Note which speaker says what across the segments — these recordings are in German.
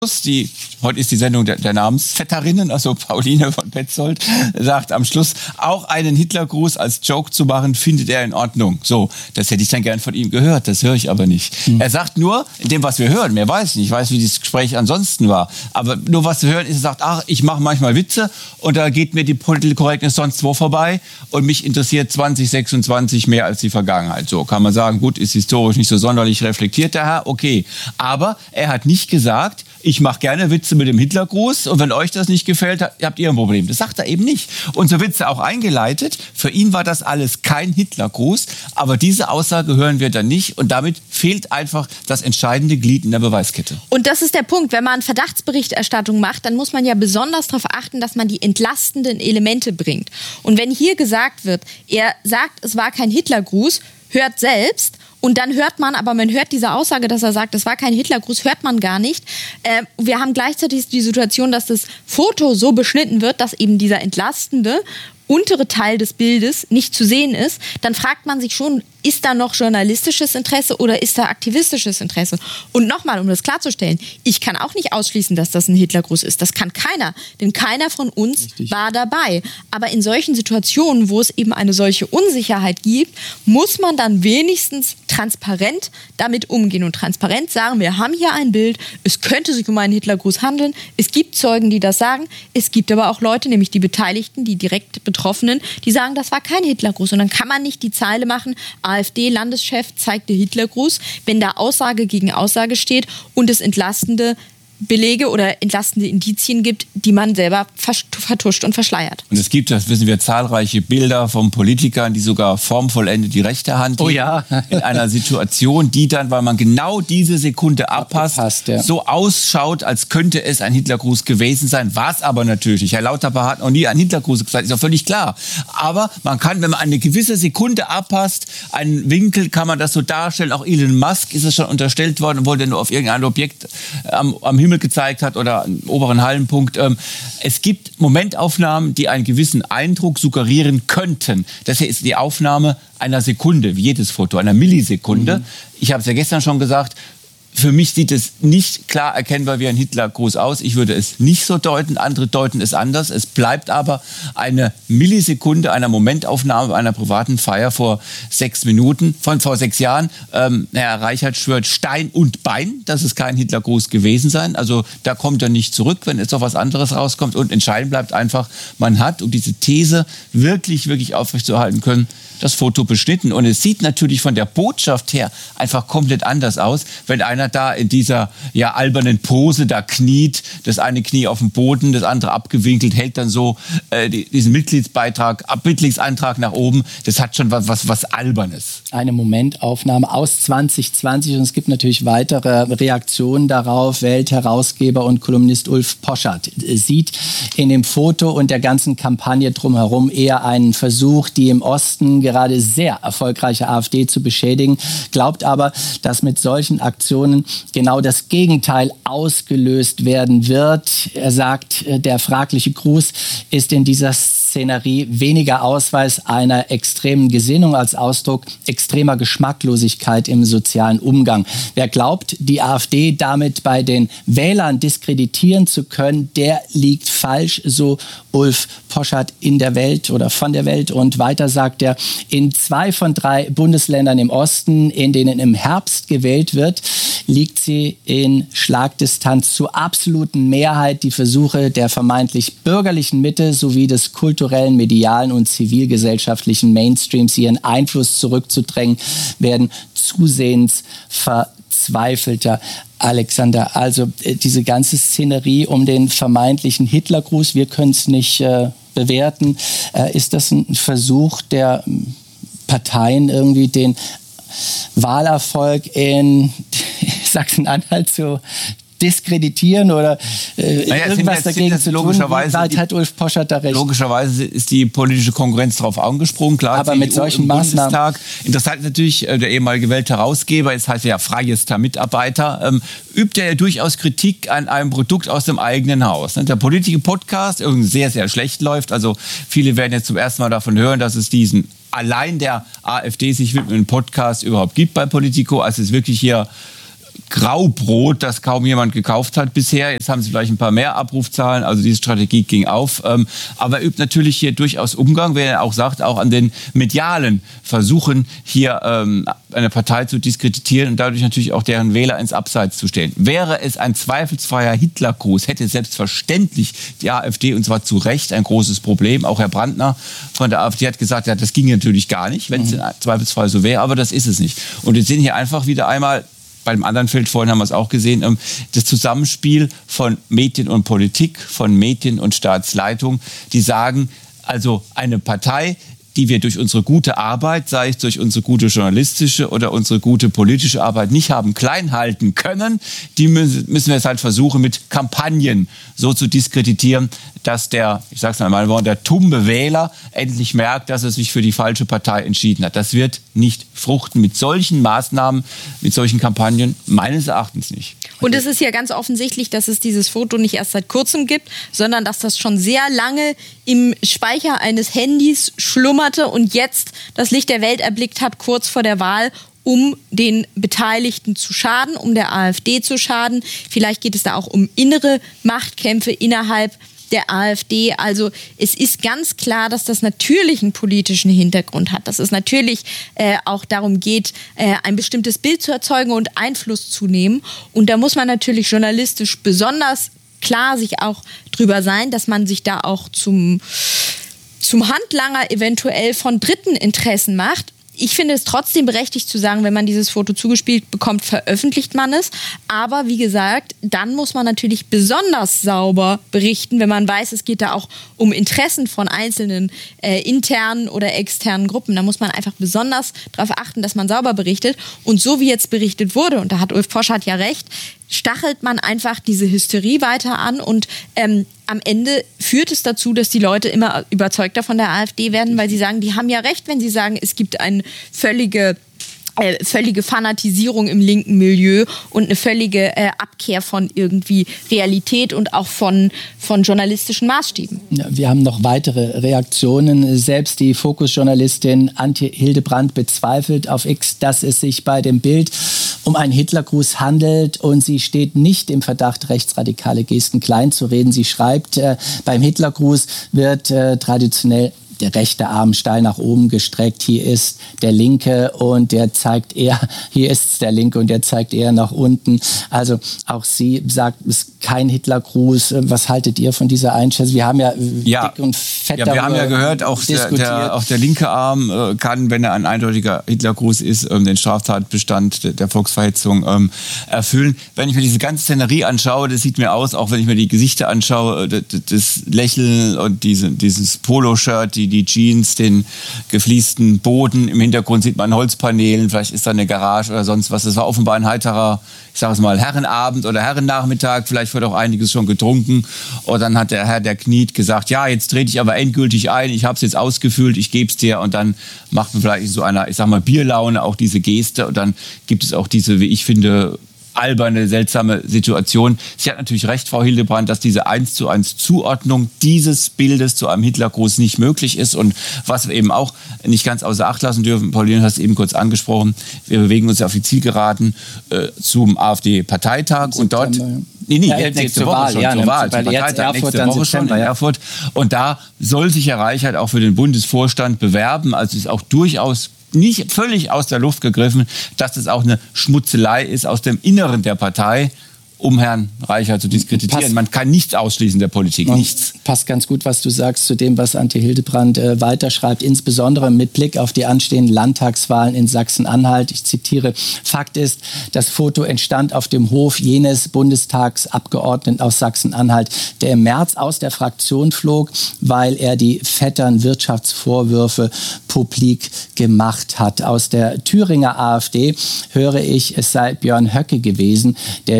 Speaker 1: Heute ist die Sendung der Namensvetterinnen, also Pauline von Petzold, sagt am Schluss, auch einen Hitlergruß als Joke zu machen, findet er in Ordnung. So, das hätte ich dann gern von ihm gehört, das höre ich aber nicht. Er sagt nur, in dem, was wir hören, mehr weiß nicht, ich weiß, wie dieses Gespräch ansonsten war, aber nur was wir hören, ist, er sagt, ach, ich mache manchmal Witze und da geht mir die Political Correctness sonst wo vorbei und mich interessiert 2026 mehr als die Vergangenheit. So kann man sagen, gut, ist historisch nicht so sonderlich reflektiert, der Herr, okay. Aber er hat nicht gesagt, ich mache gerne Witze mit dem Hitlergruß und wenn euch das nicht gefällt, habt ihr ein Problem. Das sagt er eben nicht. Und so wird es auch eingeleitet. Für ihn war das alles kein Hitlergruß, aber diese Aussage hören wir dann nicht und damit fehlt einfach das entscheidende Glied in der Beweiskette.
Speaker 2: Und das ist der Punkt. Wenn man Verdachtsberichterstattung macht, dann muss man ja besonders darauf achten, dass man die entlastenden Elemente bringt. Und wenn hier gesagt wird, er sagt, es war kein Hitlergruß, hört selbst. Und dann hört man, aber man hört diese Aussage, dass er sagt, das war kein Hitlergruß, hört man gar nicht. Wir haben gleichzeitig die Situation, dass das Foto so beschnitten wird, dass eben dieser entlastende untere Teil des Bildes nicht zu sehen ist. Dann fragt man sich schon, ist da noch journalistisches Interesse oder ist da aktivistisches Interesse? Und nochmal, um das klarzustellen, ich kann auch nicht ausschließen, dass das ein Hitlergruß ist. Das kann keiner, denn keiner von uns war dabei. Aber in solchen Situationen, wo es eben eine solche Unsicherheit gibt, muss man dann wenigstens transparent damit umgehen und transparent sagen, wir haben hier ein Bild, es könnte sich um einen Hitlergruß handeln, es gibt Zeugen, die das sagen, es gibt aber auch Leute, nämlich die Beteiligten, die direkt Betroffenen, die sagen, das war kein Hitlergruß. Und dann kann man nicht die Zeile machen, AfD-Landeschef zeigte Hitlergruß, wenn da Aussage gegen Aussage steht und es entlastende Belege oder entlastende Indizien gibt, die man selber vertuscht und verschleiert.
Speaker 1: Und es gibt, das wissen wir, zahlreiche Bilder von Politikern, die sogar formvollendet die rechte Hand in einer Situation, die dann, weil man genau diese Sekunde abpasst, so ausschaut, als könnte es ein Hitlergruß gewesen sein, war es aber natürlich nicht. Herr Lauterbach hat noch nie einen Hitlergruß gesagt, ist doch völlig klar. Aber man kann, wenn man eine gewisse Sekunde abpasst, einen Winkel, kann man das so darstellen. Auch Elon Musk ist es schon unterstellt worden und wollte nur auf irgendein Objekt am Himmel gezeigt hat oder einen oberen Hallenpunkt. Es gibt Momentaufnahmen, die einen gewissen Eindruck suggerieren könnten. Das hier ist die Aufnahme einer Sekunde, wie jedes Foto, einer Millisekunde. Ich habe es ja gestern schon gesagt, für mich sieht es nicht klar erkennbar wie ein Hitlergruß aus. Ich würde es nicht so deuten, andere deuten es anders. Es bleibt aber eine Millisekunde einer Momentaufnahme bei einer privaten Feier vor 6 Minuten, vor 6 Jahren. Herr Reichert schwört Stein und Bein, dass es kein Hitlergruß gewesen sein. Also da kommt er nicht zurück, wenn jetzt noch was anderes rauskommt. Und entscheidend bleibt einfach, man hat, um diese These wirklich, wirklich aufrechtzuerhalten können, das Foto beschnitten. Und es sieht natürlich von der Botschaft her einfach komplett anders aus, wenn einer da in dieser albernen Pose da kniet, das eine Knie auf dem Boden, das andere abgewinkelt, hält dann so diesen Mitgliedsantrag nach oben. Das hat schon was Albernes.
Speaker 3: Eine Momentaufnahme aus 2020 und es gibt natürlich weitere Reaktionen darauf. Weltherausgeber und Kolumnist Ulf Poschardt sieht in dem Foto und der ganzen Kampagne drumherum eher einen Versuch, die im Osten gerade sehr erfolgreiche AfD zu beschädigen, glaubt aber, dass mit solchen Aktionen genau das Gegenteil ausgelöst werden wird. Er sagt, der fragliche Gruß ist in dieser Szenerie weniger Ausweis einer extremen Gesinnung als Ausdruck extremer Geschmacklosigkeit im sozialen Umgang. Wer glaubt, die AfD damit bei den Wählern diskreditieren zu können, der liegt falsch, so Ulf Poschardt in der Welt oder von der Welt. Und weiter sagt er, in 2 von 3 Bundesländern im Osten, in denen im Herbst gewählt wird, liegt sie in Schlagdistanz zur absoluten Mehrheit. Die Versuche der vermeintlich bürgerlichen Mitte sowie des kulturellen, medialen und zivilgesellschaftlichen Mainstreams, ihren Einfluss zurückzudrängen, werden zusehends verzweifelter. Alexander, also diese ganze Szenerie um den vermeintlichen Hitlergruß, wir können es nicht bewerten. Ist das ein Versuch der Parteien, irgendwie den Wahlerfolg in Sachsen-Anhalt zu diskreditieren oder irgendwas dagegen zu tun? Hat Ulf Poschardt da recht?
Speaker 1: Logischerweise ist die politische Konkurrenz darauf angesprungen. Klar,
Speaker 3: aber mit solchen Maßnahmen.
Speaker 1: Interessant ist natürlich, der ehemalige Weltherausgeber, jetzt heißt er ja freiester Mitarbeiter, übt er ja durchaus Kritik an einem Produkt aus dem eigenen Haus. Der politische Podcast irgendwie sehr, sehr schlecht läuft. Also viele werden jetzt zum ersten Mal davon hören, dass es diesen allein der AfD sich widmenden Podcast überhaupt gibt bei Politico. Also es ist wirklich hier Graubrot, das kaum jemand gekauft hat bisher. Jetzt haben sie vielleicht ein paar mehr Abrufzahlen, also diese Strategie ging auf. Aber er übt natürlich hier durchaus Umgang, wenn er auch sagt, auch an den medialen Versuchen, hier eine Partei zu diskreditieren und dadurch natürlich auch deren Wähler ins Abseits zu stellen. Wäre es ein zweifelsfreier Hitlergruß, hätte selbstverständlich die AfD, und zwar zu Recht, ein großes Problem. Auch Herr Brandner von der AfD hat gesagt, ja, das ging natürlich gar nicht, wenn es zweifelsfrei so wäre, aber das ist es nicht. Und wir sehen hier einfach wieder einmal, bei dem anderen Feld, vorhin haben wir es auch gesehen, das Zusammenspiel von Medien und Politik, von Medien und Staatsleitung, die sagen, also eine Partei, die wir durch unsere gute Arbeit, sei es durch unsere gute journalistische oder unsere gute politische Arbeit nicht haben klein halten können, die müssen wir jetzt halt versuchen, mit Kampagnen so zu diskreditieren, dass der, ich sag's mal, der tumbe Wähler endlich merkt, dass er sich für die falsche Partei entschieden hat. Das wird nicht fruchten mit solchen Maßnahmen, mit solchen Kampagnen, meines Erachtens nicht.
Speaker 2: Und es ist ja ganz offensichtlich, dass es dieses Foto nicht erst seit kurzem gibt, sondern dass das schon sehr lange im Speicher eines Handys schlummerte und jetzt das Licht der Welt erblickt hat, kurz vor der Wahl, um den Beteiligten zu schaden, um der AfD zu schaden. Vielleicht geht es da auch um innere Machtkämpfe innerhalb der AfD. Also es ist ganz klar, dass das natürlich einen politischen Hintergrund hat, dass es natürlich auch darum geht, ein bestimmtes Bild zu erzeugen und Einfluss zu nehmen. Und da muss man natürlich journalistisch besonders klar sich auch drüber sein, dass man sich da auch zum Handlanger eventuell von dritten Interessen macht. Ich finde es trotzdem berechtigt zu sagen, wenn man dieses Foto zugespielt bekommt, veröffentlicht man es. Aber wie gesagt, dann muss man natürlich besonders sauber berichten, wenn man weiß, es geht da auch um Interessen von einzelnen internen oder externen Gruppen. Da muss man einfach besonders darauf achten, dass man sauber berichtet. Und so wie jetzt berichtet wurde, und da hat Ulf Poschardt ja recht, stachelt man einfach diese Hysterie weiter an und am Ende führt es dazu, dass die Leute immer überzeugter von der AfD werden, weil sie sagen, die haben ja recht, wenn sie sagen, es gibt eine völlige Fanatisierung im linken Milieu und eine völlige Abkehr von irgendwie Realität und auch von journalistischen Maßstäben.
Speaker 3: Ja, wir haben noch weitere Reaktionen. Selbst die Fokus-Journalistin Antje Hildebrandt bezweifelt auf X, dass es sich bei dem Bild um einen Hitlergruß handelt und sie steht nicht im Verdacht, rechtsradikale Gesten kleinzureden. Sie schreibt, beim Hitlergruß wird traditionell der rechte Arm steil nach oben gestreckt. Hier ist der linke und der zeigt eher, hier ist der linke und der zeigt eher nach unten. Also auch sie sagt, es ist kein Hitlergruß. Was haltet ihr von dieser Einschätzung? Wir haben ja dick und fett
Speaker 1: wir haben ja gehört, auch der linke Arm kann, wenn er ein eindeutiger Hitlergruß ist, den Straftatbestand der Volksverhetzung erfüllen. Wenn ich mir diese ganze Szenerie anschaue, das sieht mir aus, auch wenn ich mir die Gesichter anschaue, das Lächeln und dieses Poloshirt, die Jeans, den gefliesten Boden. Im Hintergrund sieht man Holzpaneelen, vielleicht ist da eine Garage oder sonst was. Das war offenbar ein heiterer, ich sage es mal, Herrenabend oder Herrennachmittag. Vielleicht wird auch einiges schon getrunken. Und dann hat der Herr, der kniet, gesagt, ja, jetzt trete ich aber endgültig ein. Ich habe es jetzt ausgefüllt, ich gebe es dir. Und dann macht man vielleicht so einer, ich sag mal, Bierlaune auch diese Geste. Und dann gibt es auch diese, wie ich finde, alberne, seltsame Situation. Sie hat natürlich recht, Frau Hildebrandt, dass diese 1:1 Zuordnung dieses Bildes zu einem Hitlergruß nicht möglich ist. Und was wir eben auch nicht ganz außer Acht lassen dürfen, Pauline hat es eben kurz angesprochen, wir bewegen uns auf die Zielgeraden zum AfD-Parteitag und dort... nächste Woche schon zur Wahl. Nächste Woche schon in Erfurt. Und da soll sich Herr Reichert auch für den Bundesvorstand bewerben. Also ist auch durchaus nicht völlig aus der Luft gegriffen, dass das auch eine Schmutzelei ist aus dem Inneren der Partei, um Herrn Reichert zu diskreditieren. Man kann nichts ausschließen der Politik, nichts.
Speaker 3: Passt ganz gut, was du sagst, zu dem, was Antje Hildebrandt weiterschreibt, insbesondere mit Blick auf die anstehenden Landtagswahlen in Sachsen-Anhalt. Ich zitiere, Fakt ist, das Foto entstand auf dem Hof jenes Bundestagsabgeordneten aus Sachsen-Anhalt, der im März aus der Fraktion flog, weil er die fetteren Wirtschaftsvorwürfe publik gemacht hat. Aus der Thüringer AfD höre ich, es sei Björn Höcke gewesen, der diesen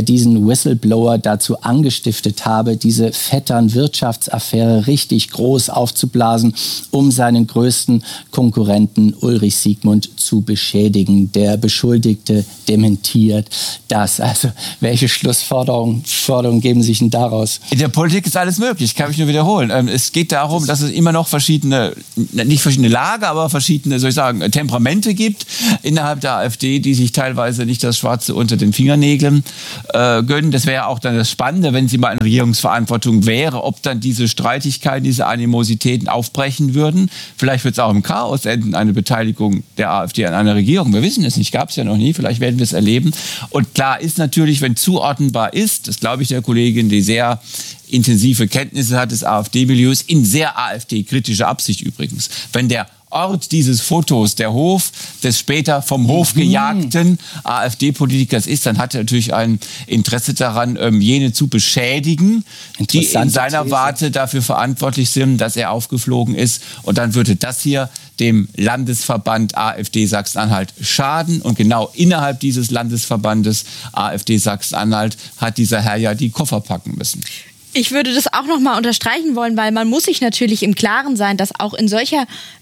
Speaker 3: Whistleblower dazu angestiftet habe, diese Vettern-Wirtschaftsaffäre richtig groß aufzublasen, um seinen größten Konkurrenten Ulrich Siegmund zu beschädigen. Der Beschuldigte dementiert das. Also welche Schlussforderungen geben sich denn daraus?
Speaker 1: In der Politik ist alles möglich, kann ich nur wiederholen. Es geht darum, dass es immer noch nicht verschiedene Lager, aber verschiedene, soll ich sagen, Temperamente gibt innerhalb der AfD, die sich teilweise nicht das Schwarze unter den Fingernägeln gönnen. Das wäre auch dann das Spannende, wenn sie mal in Regierungsverantwortung wäre, ob dann diese Streitigkeiten, diese Animositäten aufbrechen würden. Vielleicht wird es auch im Chaos enden, eine Beteiligung der AfD an einer Regierung. Wir wissen es nicht, gab es ja noch nie, vielleicht werden wir es erleben. Und klar ist natürlich, wenn zuordnenbar ist, das glaube ich der Kollegin, die sehr intensive Kenntnisse hat des AfD-Milieus, in sehr AfD-kritischer Absicht übrigens. Wenn der Ort dieses Fotos der Hof des später vom Hof gejagten AfD-Politikers ist, dann hat er natürlich ein Interesse daran, jene zu beschädigen, die in seiner Warte dafür verantwortlich sind, dass er aufgeflogen ist. Und dann würde das hier dem Landesverband AfD Sachsen-Anhalt schaden. Und genau innerhalb dieses Landesverbandes AfD Sachsen-Anhalt hat dieser Herr ja die Koffer packen müssen.
Speaker 2: Ich würde das auch noch mal unterstreichen wollen, weil man muss sich natürlich im Klaren sein, dass auch in solch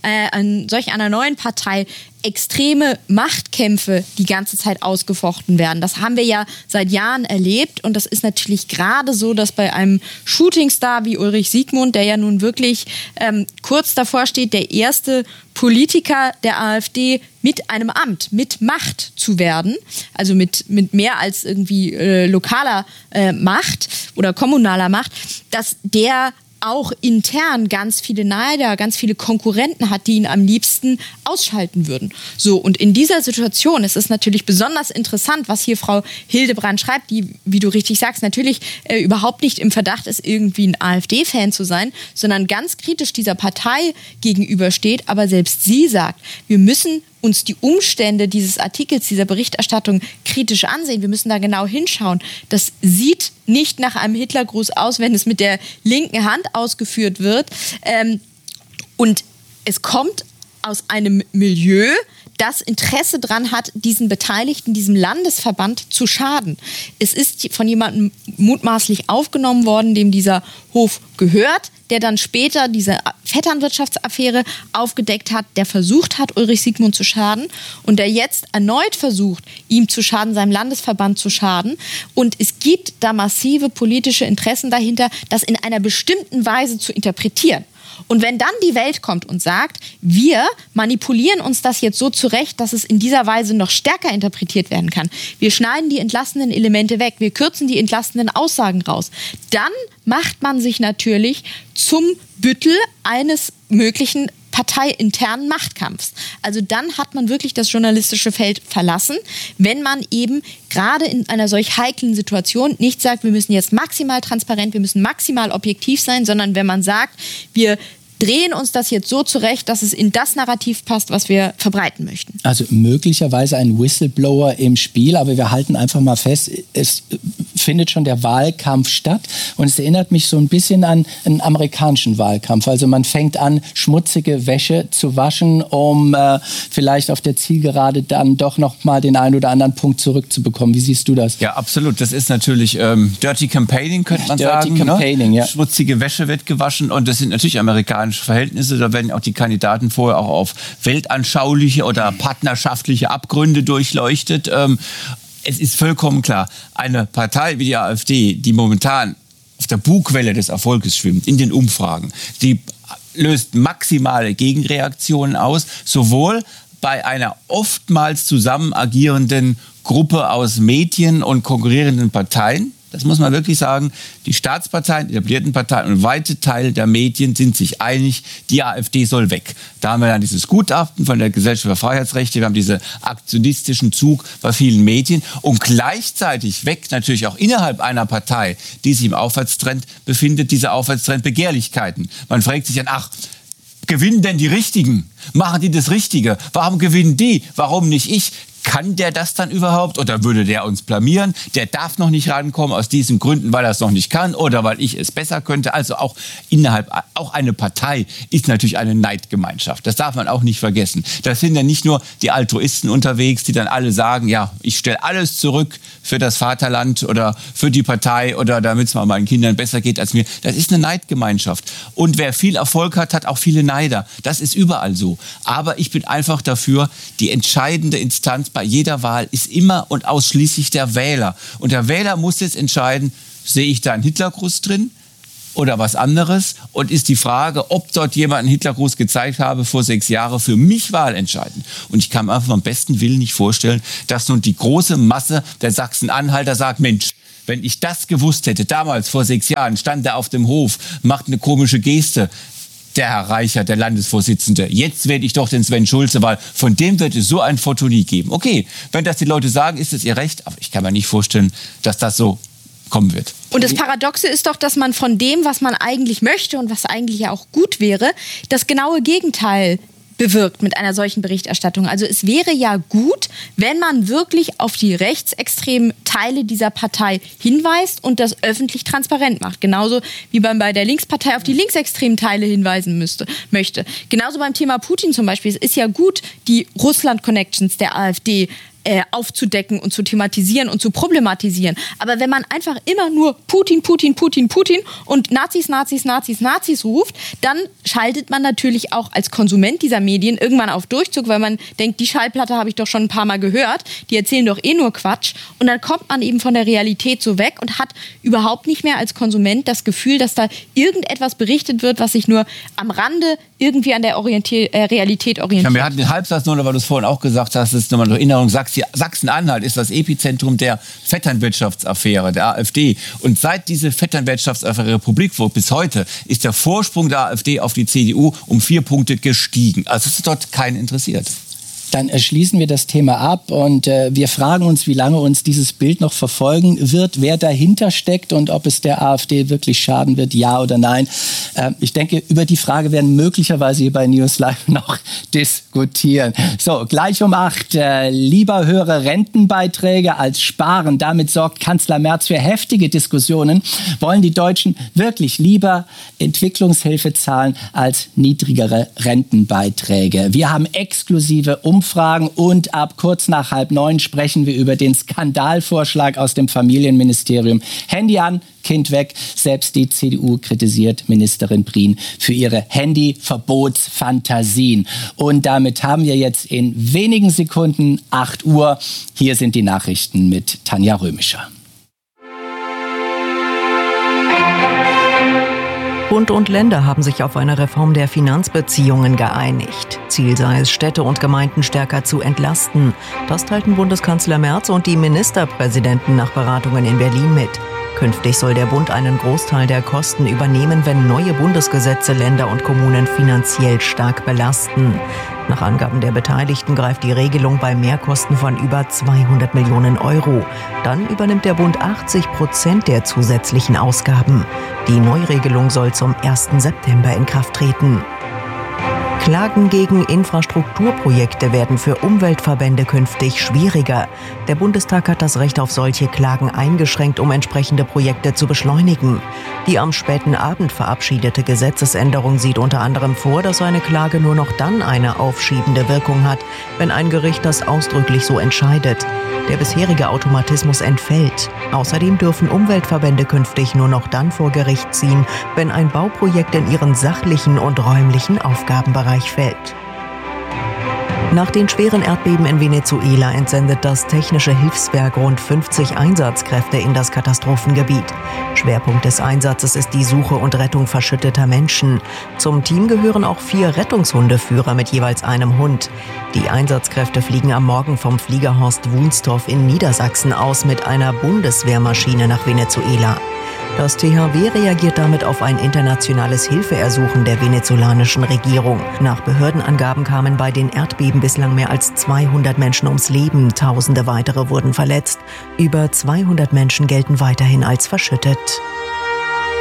Speaker 2: einer neuen Partei extreme Machtkämpfe die ganze Zeit ausgefochten werden. Das haben wir ja seit Jahren erlebt und das ist natürlich gerade so, dass bei einem Shootingstar wie Ulrich Siegmund, der ja nun wirklich kurz davor steht, der erste Politiker der AfD mit einem Amt, mit Macht zu werden, also mit mehr als irgendwie lokaler Macht oder kommunaler Macht, dass der auch intern ganz viele Neider, ganz viele Konkurrenten hat, die ihn am liebsten ausschalten würden. So, und in dieser Situation ist es natürlich besonders interessant, was hier Frau Hildebrand schreibt, die, wie du richtig sagst, natürlich überhaupt nicht im Verdacht ist, irgendwie ein AfD-Fan zu sein, sondern ganz kritisch dieser Partei gegenübersteht. Aber selbst sie sagt, wir müssen uns die Umstände dieses Artikels, dieser Berichterstattung kritisch ansehen. Wir müssen da genau hinschauen. Das sieht nicht nach einem Hitlergruß aus, wenn es mit der linken Hand ausgeführt wird. Und es kommt aus einem Milieu, das Interesse daran hat, diesen Beteiligten, diesem Landesverband zu schaden. Es ist von jemandem mutmaßlich aufgenommen worden, dem dieser Hof gehört, der dann später diese Vetternwirtschaftsaffäre aufgedeckt hat, der versucht hat, Ulrich Siegmund zu schaden und der jetzt erneut versucht, ihm zu schaden, seinem Landesverband zu schaden. Und es gibt da massive politische Interessen dahinter, das in einer bestimmten Weise zu interpretieren. Und wenn dann die Welt kommt und sagt, wir manipulieren uns das jetzt so zurecht, dass es in dieser Weise noch stärker interpretiert werden kann, wir schneiden die entlastenden Elemente weg, wir kürzen die entlastenden Aussagen raus, dann macht man sich natürlich zum Büttel eines möglichen parteiinternen Machtkampfs. Also dann hat man wirklich das journalistische Feld verlassen, wenn man eben gerade in einer solch heiklen Situation nicht sagt, wir müssen jetzt maximal transparent, wir müssen maximal objektiv sein, sondern wenn man sagt, wir drehen uns das jetzt so zurecht, dass es in das Narrativ passt, was wir verbreiten möchten.
Speaker 3: Also möglicherweise ein Whistleblower im Spiel, aber wir halten einfach mal fest, es findet schon der Wahlkampf statt und es erinnert mich so ein bisschen an einen amerikanischen Wahlkampf. Also man fängt an, schmutzige Wäsche zu waschen, um vielleicht auf der Zielgerade dann doch noch mal den einen oder anderen Punkt zurückzubekommen. Wie siehst du das?
Speaker 1: Ja, absolut. Das ist natürlich Dirty Campaigning, könnte man sagen.
Speaker 3: Dirty Campaigning,
Speaker 1: ne?
Speaker 3: Ja.
Speaker 1: Schmutzige Wäsche wird gewaschen und das sind natürlich amerikanische Verhältnisse. Da werden auch die Kandidaten vorher auch auf weltanschauliche oder partnerschaftliche Abgründe durchleuchtet. Es ist vollkommen klar, eine Partei wie die AfD, die momentan auf der Bugwelle des Erfolges schwimmt, in den Umfragen, die löst maximale Gegenreaktionen aus, sowohl bei einer oftmals zusammen agierenden Gruppe aus Medien und konkurrierenden Parteien. Das muss man wirklich sagen. Die Staatsparteien, die etablierten Parteien und weite Teile der Medien sind sich einig, die AfD soll weg. Da haben wir dann dieses Gutachten von der Gesellschaft für Freiheitsrechte, wir haben diesen aktionistischen Zug bei vielen Medien und gleichzeitig weckt natürlich auch innerhalb einer Partei, die sich im Aufwärtstrend befindet, dieser Aufwärtstrend Begehrlichkeiten. Man fragt sich dann, gewinnen denn die Richtigen? Machen die das Richtige? Warum gewinnen die? Warum nicht ich? kann der das dann überhaupt oder würde der uns blamieren? Der darf noch nicht rankommen aus diesen Gründen, weil er es noch nicht kann oder weil ich es besser könnte. Also auch eine Partei ist natürlich eine Neidgemeinschaft. Das darf man auch nicht vergessen. Da sind ja nicht nur die Altruisten unterwegs, die dann alle sagen, ja, ich stelle alles zurück für das Vaterland oder für die Partei oder damit es mal meinen Kindern besser geht als mir. Das ist eine Neidgemeinschaft. Und wer viel Erfolg hat, hat auch viele Neider. Das ist überall so. Aber ich bin einfach dafür, die entscheidende Instanz bei jeder Wahl ist immer und ausschließlich der Wähler. Und der Wähler muss jetzt entscheiden, sehe ich da einen Hitlergruß drin oder was anderes? Und ist die Frage, ob dort jemand einen Hitlergruß gezeigt habe vor 6 Jahren, für mich wahlentscheidend. Und ich kann mir einfach am besten Willen nicht vorstellen, dass nun die große Masse der Sachsen-Anhalter sagt, Mensch, wenn ich das gewusst hätte, damals vor 6 Jahren, stand er auf dem Hof, macht eine komische Geste, der Herr Reichert, der Landesvorsitzende, jetzt wähle ich doch den Sven Schulze, weil von dem wird es so ein Foto nie geben. Okay, wenn das die Leute sagen, ist es ihr Recht, aber ich kann mir nicht vorstellen, dass das so kommen wird.
Speaker 2: Und das Paradoxe ist doch, dass man von dem, was man eigentlich möchte und was eigentlich ja auch gut wäre, das genaue Gegenteil bewirkt mit einer solchen Berichterstattung. Also es wäre ja gut, wenn man wirklich auf die rechtsextremen Teile dieser Partei hinweist und das öffentlich transparent macht. Genauso wie man bei der Linkspartei auf die linksextremen Teile hinweisen möchte. Genauso beim Thema Putin zum Beispiel. Es ist ja gut, die Russland-Connections der AfD aufzudecken und zu thematisieren und zu problematisieren. Aber wenn man einfach immer nur Putin, Putin, Putin, Putin und Nazis, Nazis, Nazis, Nazis ruft, dann schaltet man natürlich auch als Konsument dieser Medien irgendwann auf Durchzug, weil man denkt, die Schallplatte habe ich doch schon ein paar Mal gehört, die erzählen doch eh nur Quatsch. Und dann kommt man eben von der Realität so weg und hat überhaupt nicht mehr als Konsument das Gefühl, dass da irgendetwas berichtet wird, was sich nur am Rande irgendwie an der Realität orientiert.
Speaker 1: Ja, wir hatten den Halbsatz nur, weil du es vorhin auch gesagt hast, das ist nochmal eine Erinnerung, Sachsen-Anhalt ist das Epizentrum der Vetternwirtschaftsaffäre der AfD. Und seit diese Vetternwirtschaftsaffäre Republik wurde bis heute, ist der Vorsprung der AfD auf die CDU um 4 Punkte gestiegen. Also es ist dort keinen interessiert.
Speaker 3: Dann schließen wir das Thema ab und wir fragen uns, wie lange uns dieses Bild noch verfolgen wird, wer dahinter steckt und ob es der AfD wirklich schaden wird, ja oder nein. Ich denke, über die Frage werden möglicherweise hier bei News Live noch diskutieren. So, gleich um 8. Lieber höhere Rentenbeiträge als sparen. Damit sorgt Kanzler Merz für heftige Diskussionen. Wollen die Deutschen wirklich lieber Entwicklungshilfe zahlen als niedrigere Rentenbeiträge? Wir haben exklusive Umfragen und ab kurz nach 8:30 sprechen wir über den Skandalvorschlag aus dem Familienministerium. Handy an, Kind weg. Selbst die CDU kritisiert Ministerin Prien für ihre Handyverbotsfantasien. Und damit haben wir jetzt in wenigen Sekunden 8 Uhr. Hier sind die Nachrichten mit Tanja Römischer.
Speaker 4: Bund und Länder haben sich auf eine Reform der Finanzbeziehungen geeinigt. Ziel sei es, Städte und Gemeinden stärker zu entlasten. Das teilten Bundeskanzler Merz und die Ministerpräsidenten nach Beratungen in Berlin mit. Künftig soll der Bund einen Großteil der Kosten übernehmen, wenn neue Bundesgesetze Länder und Kommunen finanziell stark belasten. Nach Angaben der Beteiligten greift die Regelung bei Mehrkosten von über 200 Millionen Euro. Dann übernimmt der Bund 80% der zusätzlichen Ausgaben. Die Neuregelung soll zum 1. September in Kraft treten. Klagen gegen Infrastrukturprojekte werden für Umweltverbände künftig schwieriger. Der Bundestag hat das Recht auf solche Klagen eingeschränkt, um entsprechende Projekte zu beschleunigen. Die am späten Abend verabschiedete Gesetzesänderung sieht unter anderem vor, dass eine Klage nur noch dann eine aufschiebende Wirkung hat, wenn ein Gericht das ausdrücklich so entscheidet. Der bisherige Automatismus entfällt. Außerdem dürfen Umweltverbände künftig nur noch dann vor Gericht ziehen, wenn ein Bauprojekt in ihren sachlichen und räumlichen Aufgabenbereich fällt. Nach den schweren Erdbeben in Venezuela entsendet das Technische Hilfswerk rund 50 Einsatzkräfte in das Katastrophengebiet. Schwerpunkt des Einsatzes ist die Suche und Rettung verschütteter Menschen. Zum Team gehören auch 4 Rettungshundeführer mit jeweils einem Hund. Die Einsatzkräfte fliegen am Morgen vom Fliegerhorst Wunstorf in Niedersachsen aus mit einer Bundeswehrmaschine nach Venezuela. Das THW reagiert damit auf ein internationales Hilfeersuchen der venezolanischen Regierung. Nach Behördenangaben kamen bei den Erdbeben bislang mehr als 200 Menschen ums Leben. Tausende weitere wurden verletzt. Über 200 Menschen gelten weiterhin als verschüttet.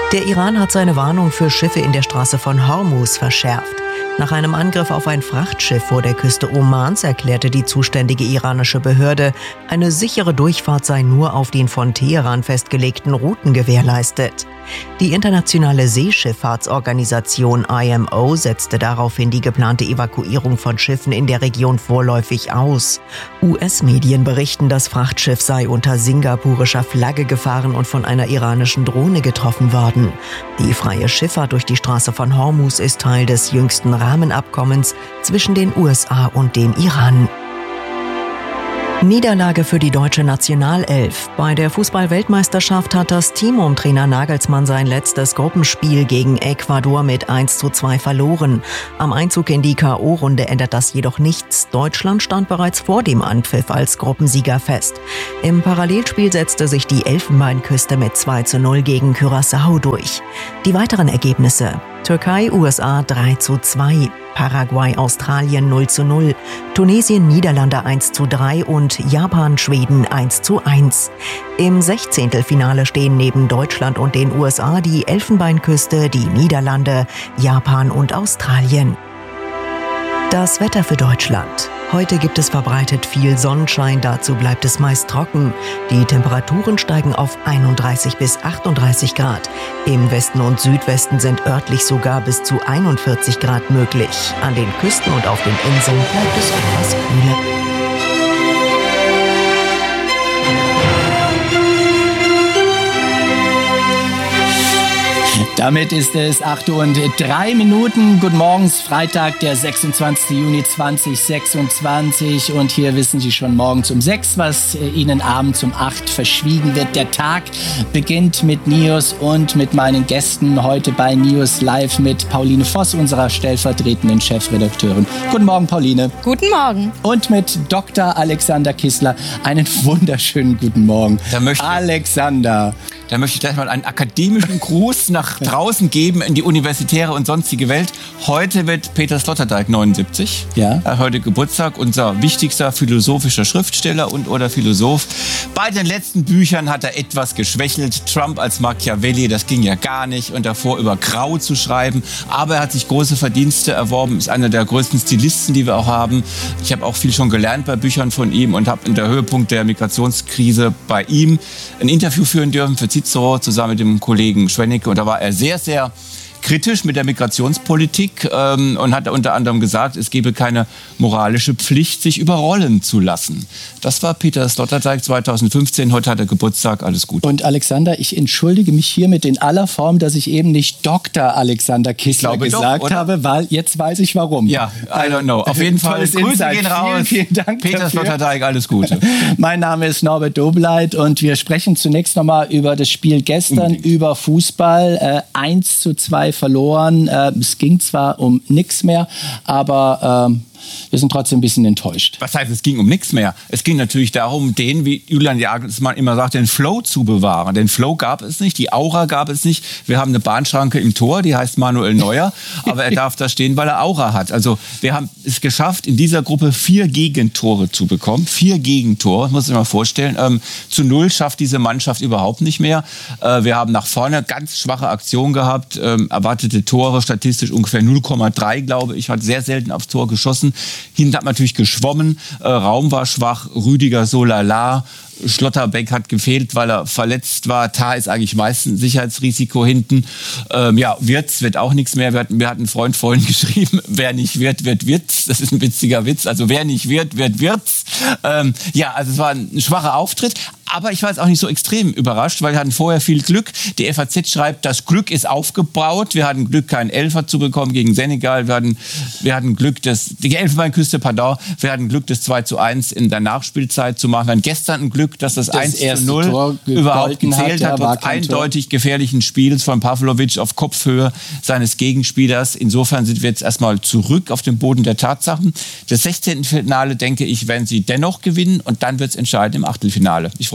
Speaker 4: Der Iran hat seine Warnung für Schiffe in der Straße von Hormuz verschärft. Nach einem Angriff auf ein Frachtschiff vor der Küste Omans erklärte die zuständige iranische Behörde, eine sichere Durchfahrt sei nur auf den von Teheran festgelegten Routen gewährleistet. Die internationale Seeschifffahrtsorganisation IMO setzte daraufhin die geplante Evakuierung von Schiffen in der Region vorläufig aus. US-Medien berichten, das Frachtschiff sei unter singapurischer Flagge gefahren und von einer iranischen Drohne getroffen worden. Die freie Schifffahrt durch die Straße von Hormuz ist Teil des jüngsten Rahmenabkommens zwischen den USA und dem Iran. Niederlage für die deutsche Nationalelf. Bei der Fußball-Weltmeisterschaft hat das Team um Trainer Nagelsmann sein letztes Gruppenspiel gegen Ecuador mit 1:2 verloren. Am Einzug in die K.O.-Runde ändert das jedoch nichts. Deutschland stand bereits vor dem Anpfiff als Gruppensieger fest. Im Parallelspiel setzte sich die Elfenbeinküste mit 2:0 gegen Curaçao durch. Die weiteren Ergebnisse: Türkei, USA 3:2, Paraguay, Australien 0:0, Tunesien, Niederlande 1:3 und Japan, Schweden 1:1. Im 16. stehen neben Deutschland und den USA die Elfenbeinküste, die Niederlande, Japan und Australien. Das Wetter für Deutschland. Heute gibt es verbreitet viel Sonnenschein, dazu bleibt es meist trocken. Die Temperaturen steigen auf 31 bis 38 Grad. Im Westen und Südwesten sind örtlich sogar bis zu 41 Grad möglich. An den Küsten und auf den Inseln bleibt es etwas kühler.
Speaker 3: Damit ist es 8:03 Uhr. Guten Morgen, Freitag, der 26. Juni 2026. Und hier wissen Sie schon morgens um 6, was Ihnen abends um 8 verschwiegen wird. Der Tag beginnt mit News und mit meinen Gästen. Heute bei News Live mit Pauline Voss, unserer stellvertretenden Chefredakteurin. Guten Morgen, Pauline.
Speaker 2: Guten Morgen.
Speaker 3: Und mit Dr. Alexander Kissler. Einen wunderschönen guten Morgen. Alexander.
Speaker 1: Da möchte ich gleich mal einen akademischen Gruß nach draußen geben in die universitäre und sonstige Welt. Heute wird Peter Sloterdijk 79.
Speaker 3: Ja.
Speaker 1: Heute Geburtstag, unser wichtigster philosophischer Schriftsteller und oder Philosoph. Bei den letzten Büchern hat er etwas geschwächelt. Trump als Machiavelli, das ging ja gar nicht. Und davor über Grau zu schreiben. Aber er hat sich große Verdienste erworben. Ist einer der größten Stilisten, die wir auch haben. Ich habe auch viel schon gelernt bei Büchern von ihm und habe in der Höhepunkt der Migrationskrise bei ihm ein Interview führen dürfen für Cicero zusammen mit dem Kollegen Schwennicke. Und da war er sehr, sehr kritisch mit der Migrationspolitik und hat unter anderem gesagt, es gebe keine moralische Pflicht, sich überrollen zu lassen. Das war Peter Sloterdijk 2015. Heute hat er Geburtstag. Alles gut.
Speaker 3: Und Alexander, ich entschuldige mich hiermit in aller Form, dass ich eben nicht Dr. Alexander Kissler gesagt habe, weil jetzt weiß ich warum.
Speaker 1: Ja, I don't know. Auf jeden Fall, Grüße gehen raus.
Speaker 3: Vielen Dank
Speaker 1: Peter
Speaker 3: dafür.
Speaker 1: Sloterdijk, alles Gute.
Speaker 3: Mein Name ist Norbert Dobleit und wir sprechen zunächst nochmal über das Spiel gestern, über Fußball. 1:2 verloren. Es ging zwar um nichts mehr, aber wir sind trotzdem ein bisschen enttäuscht.
Speaker 1: Was heißt, es ging um nichts mehr? Es ging natürlich darum, den, wie Julian Jagelsmann immer sagt, den Flow zu bewahren. Den Flow gab es nicht, die Aura gab es nicht. Wir haben eine Bahnschranke im Tor, die heißt Manuel Neuer, aber er darf da stehen, weil er Aura hat. Also wir haben es geschafft, in dieser Gruppe 4 Gegentore zu bekommen. 4 Gegentore, muss ich mir mal vorstellen. 0 schafft diese Mannschaft überhaupt nicht mehr. Wir haben nach vorne ganz schwache Aktionen gehabt, erwartete Tore, statistisch ungefähr 0,3, glaube ich, hat sehr selten aufs Tor geschossen. Hinten hat man natürlich geschwommen, Raum war schwach, Rüdiger so lala, Schlotterbeck hat gefehlt, weil er verletzt war. Tah ist eigentlich meistens ein Sicherheitsrisiko hinten. Wirtz wird auch nichts mehr. Wir hatten einen Freund vorhin geschrieben, wer nicht wird, wird Wirtz. Das ist ein witziger Witz. Also wer nicht wird, wird Wirtz. Also es war ein schwacher Auftritt. Aber ich war jetzt auch nicht so extrem überrascht, weil wir hatten vorher viel Glück. Die FAZ schreibt, das Glück ist aufgebaut. Wir hatten Glück, keinen Elfer zu bekommen gegen Senegal. Wir hatten Glück, die Elfenbeinküste, wir hatten Glück, das 2:1 in der Nachspielzeit zu machen. Wir hatten gestern ein Glück, dass das 1:0 überhaupt gezählt hat, trotz eindeutig gefährlichen Spiels von Pavlovic auf Kopfhöhe seines Gegenspielers. Insofern sind wir jetzt erstmal zurück auf dem Boden der Tatsachen. Das 16. Finale, denke ich, werden sie dennoch gewinnen und dann wird es entscheiden im Achtelfinale. Ich freue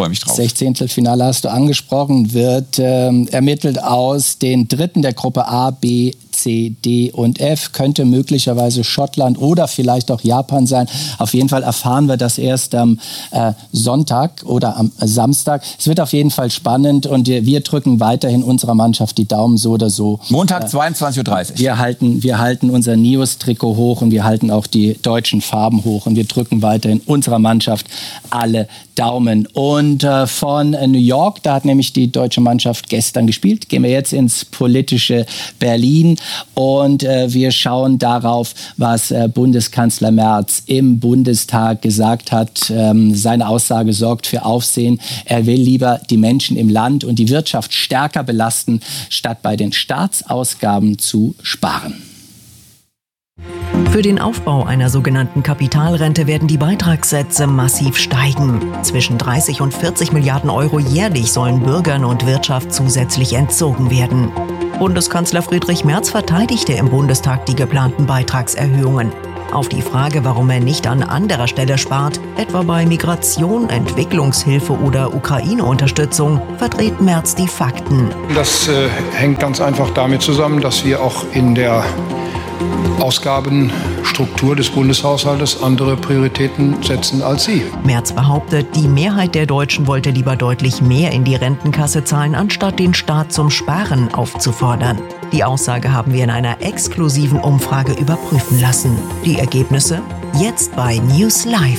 Speaker 1: freue mich drauf.
Speaker 3: 16. Finale hast du angesprochen, wird ermittelt aus den Dritten der Gruppe A, B, C, D und F. Könnte möglicherweise Schottland oder vielleicht auch Japan sein. Auf jeden Fall erfahren wir das erst am Sonntag oder am Samstag. Es wird auf jeden Fall spannend und wir drücken weiterhin unserer Mannschaft die Daumen so oder so.
Speaker 1: Montag 22:30
Speaker 3: Uhr. Wir halten unser NIOS-Trikot hoch und wir halten auch die deutschen Farben hoch und wir drücken weiterhin unserer Mannschaft alle Daumen. Und von New York, da hat nämlich die deutsche Mannschaft gestern gespielt, gehen wir jetzt ins politische Berlin und wir schauen darauf, was Bundeskanzler Merz im Bundestag gesagt hat. Seine Aussage sorgt für Aufsehen. Er will lieber die Menschen im Land und die Wirtschaft stärker belasten, statt bei den Staatsausgaben zu sparen.
Speaker 4: Für den Aufbau einer sogenannten Kapitalrente werden die Beitragssätze massiv steigen. Zwischen 30 und 40 Milliarden Euro jährlich sollen Bürgern und Wirtschaft zusätzlich entzogen werden. Bundeskanzler Friedrich Merz verteidigte im Bundestag die geplanten Beitragserhöhungen. Auf die Frage, warum er nicht an anderer Stelle spart, etwa bei Migration, Entwicklungshilfe oder Ukraine-Unterstützung, verdreht Merz die Fakten.
Speaker 5: Das hängt ganz einfach damit zusammen, dass wir auch in der Ausgabenstruktur des Bundeshaushaltes andere Prioritäten setzen als Sie.
Speaker 4: Merz behauptet, die Mehrheit der Deutschen wollte lieber deutlich mehr in die Rentenkasse zahlen, anstatt den Staat zum Sparen aufzufordern. Die Aussage haben wir in einer exklusiven Umfrage überprüfen lassen. Die Ergebnisse jetzt bei News Live.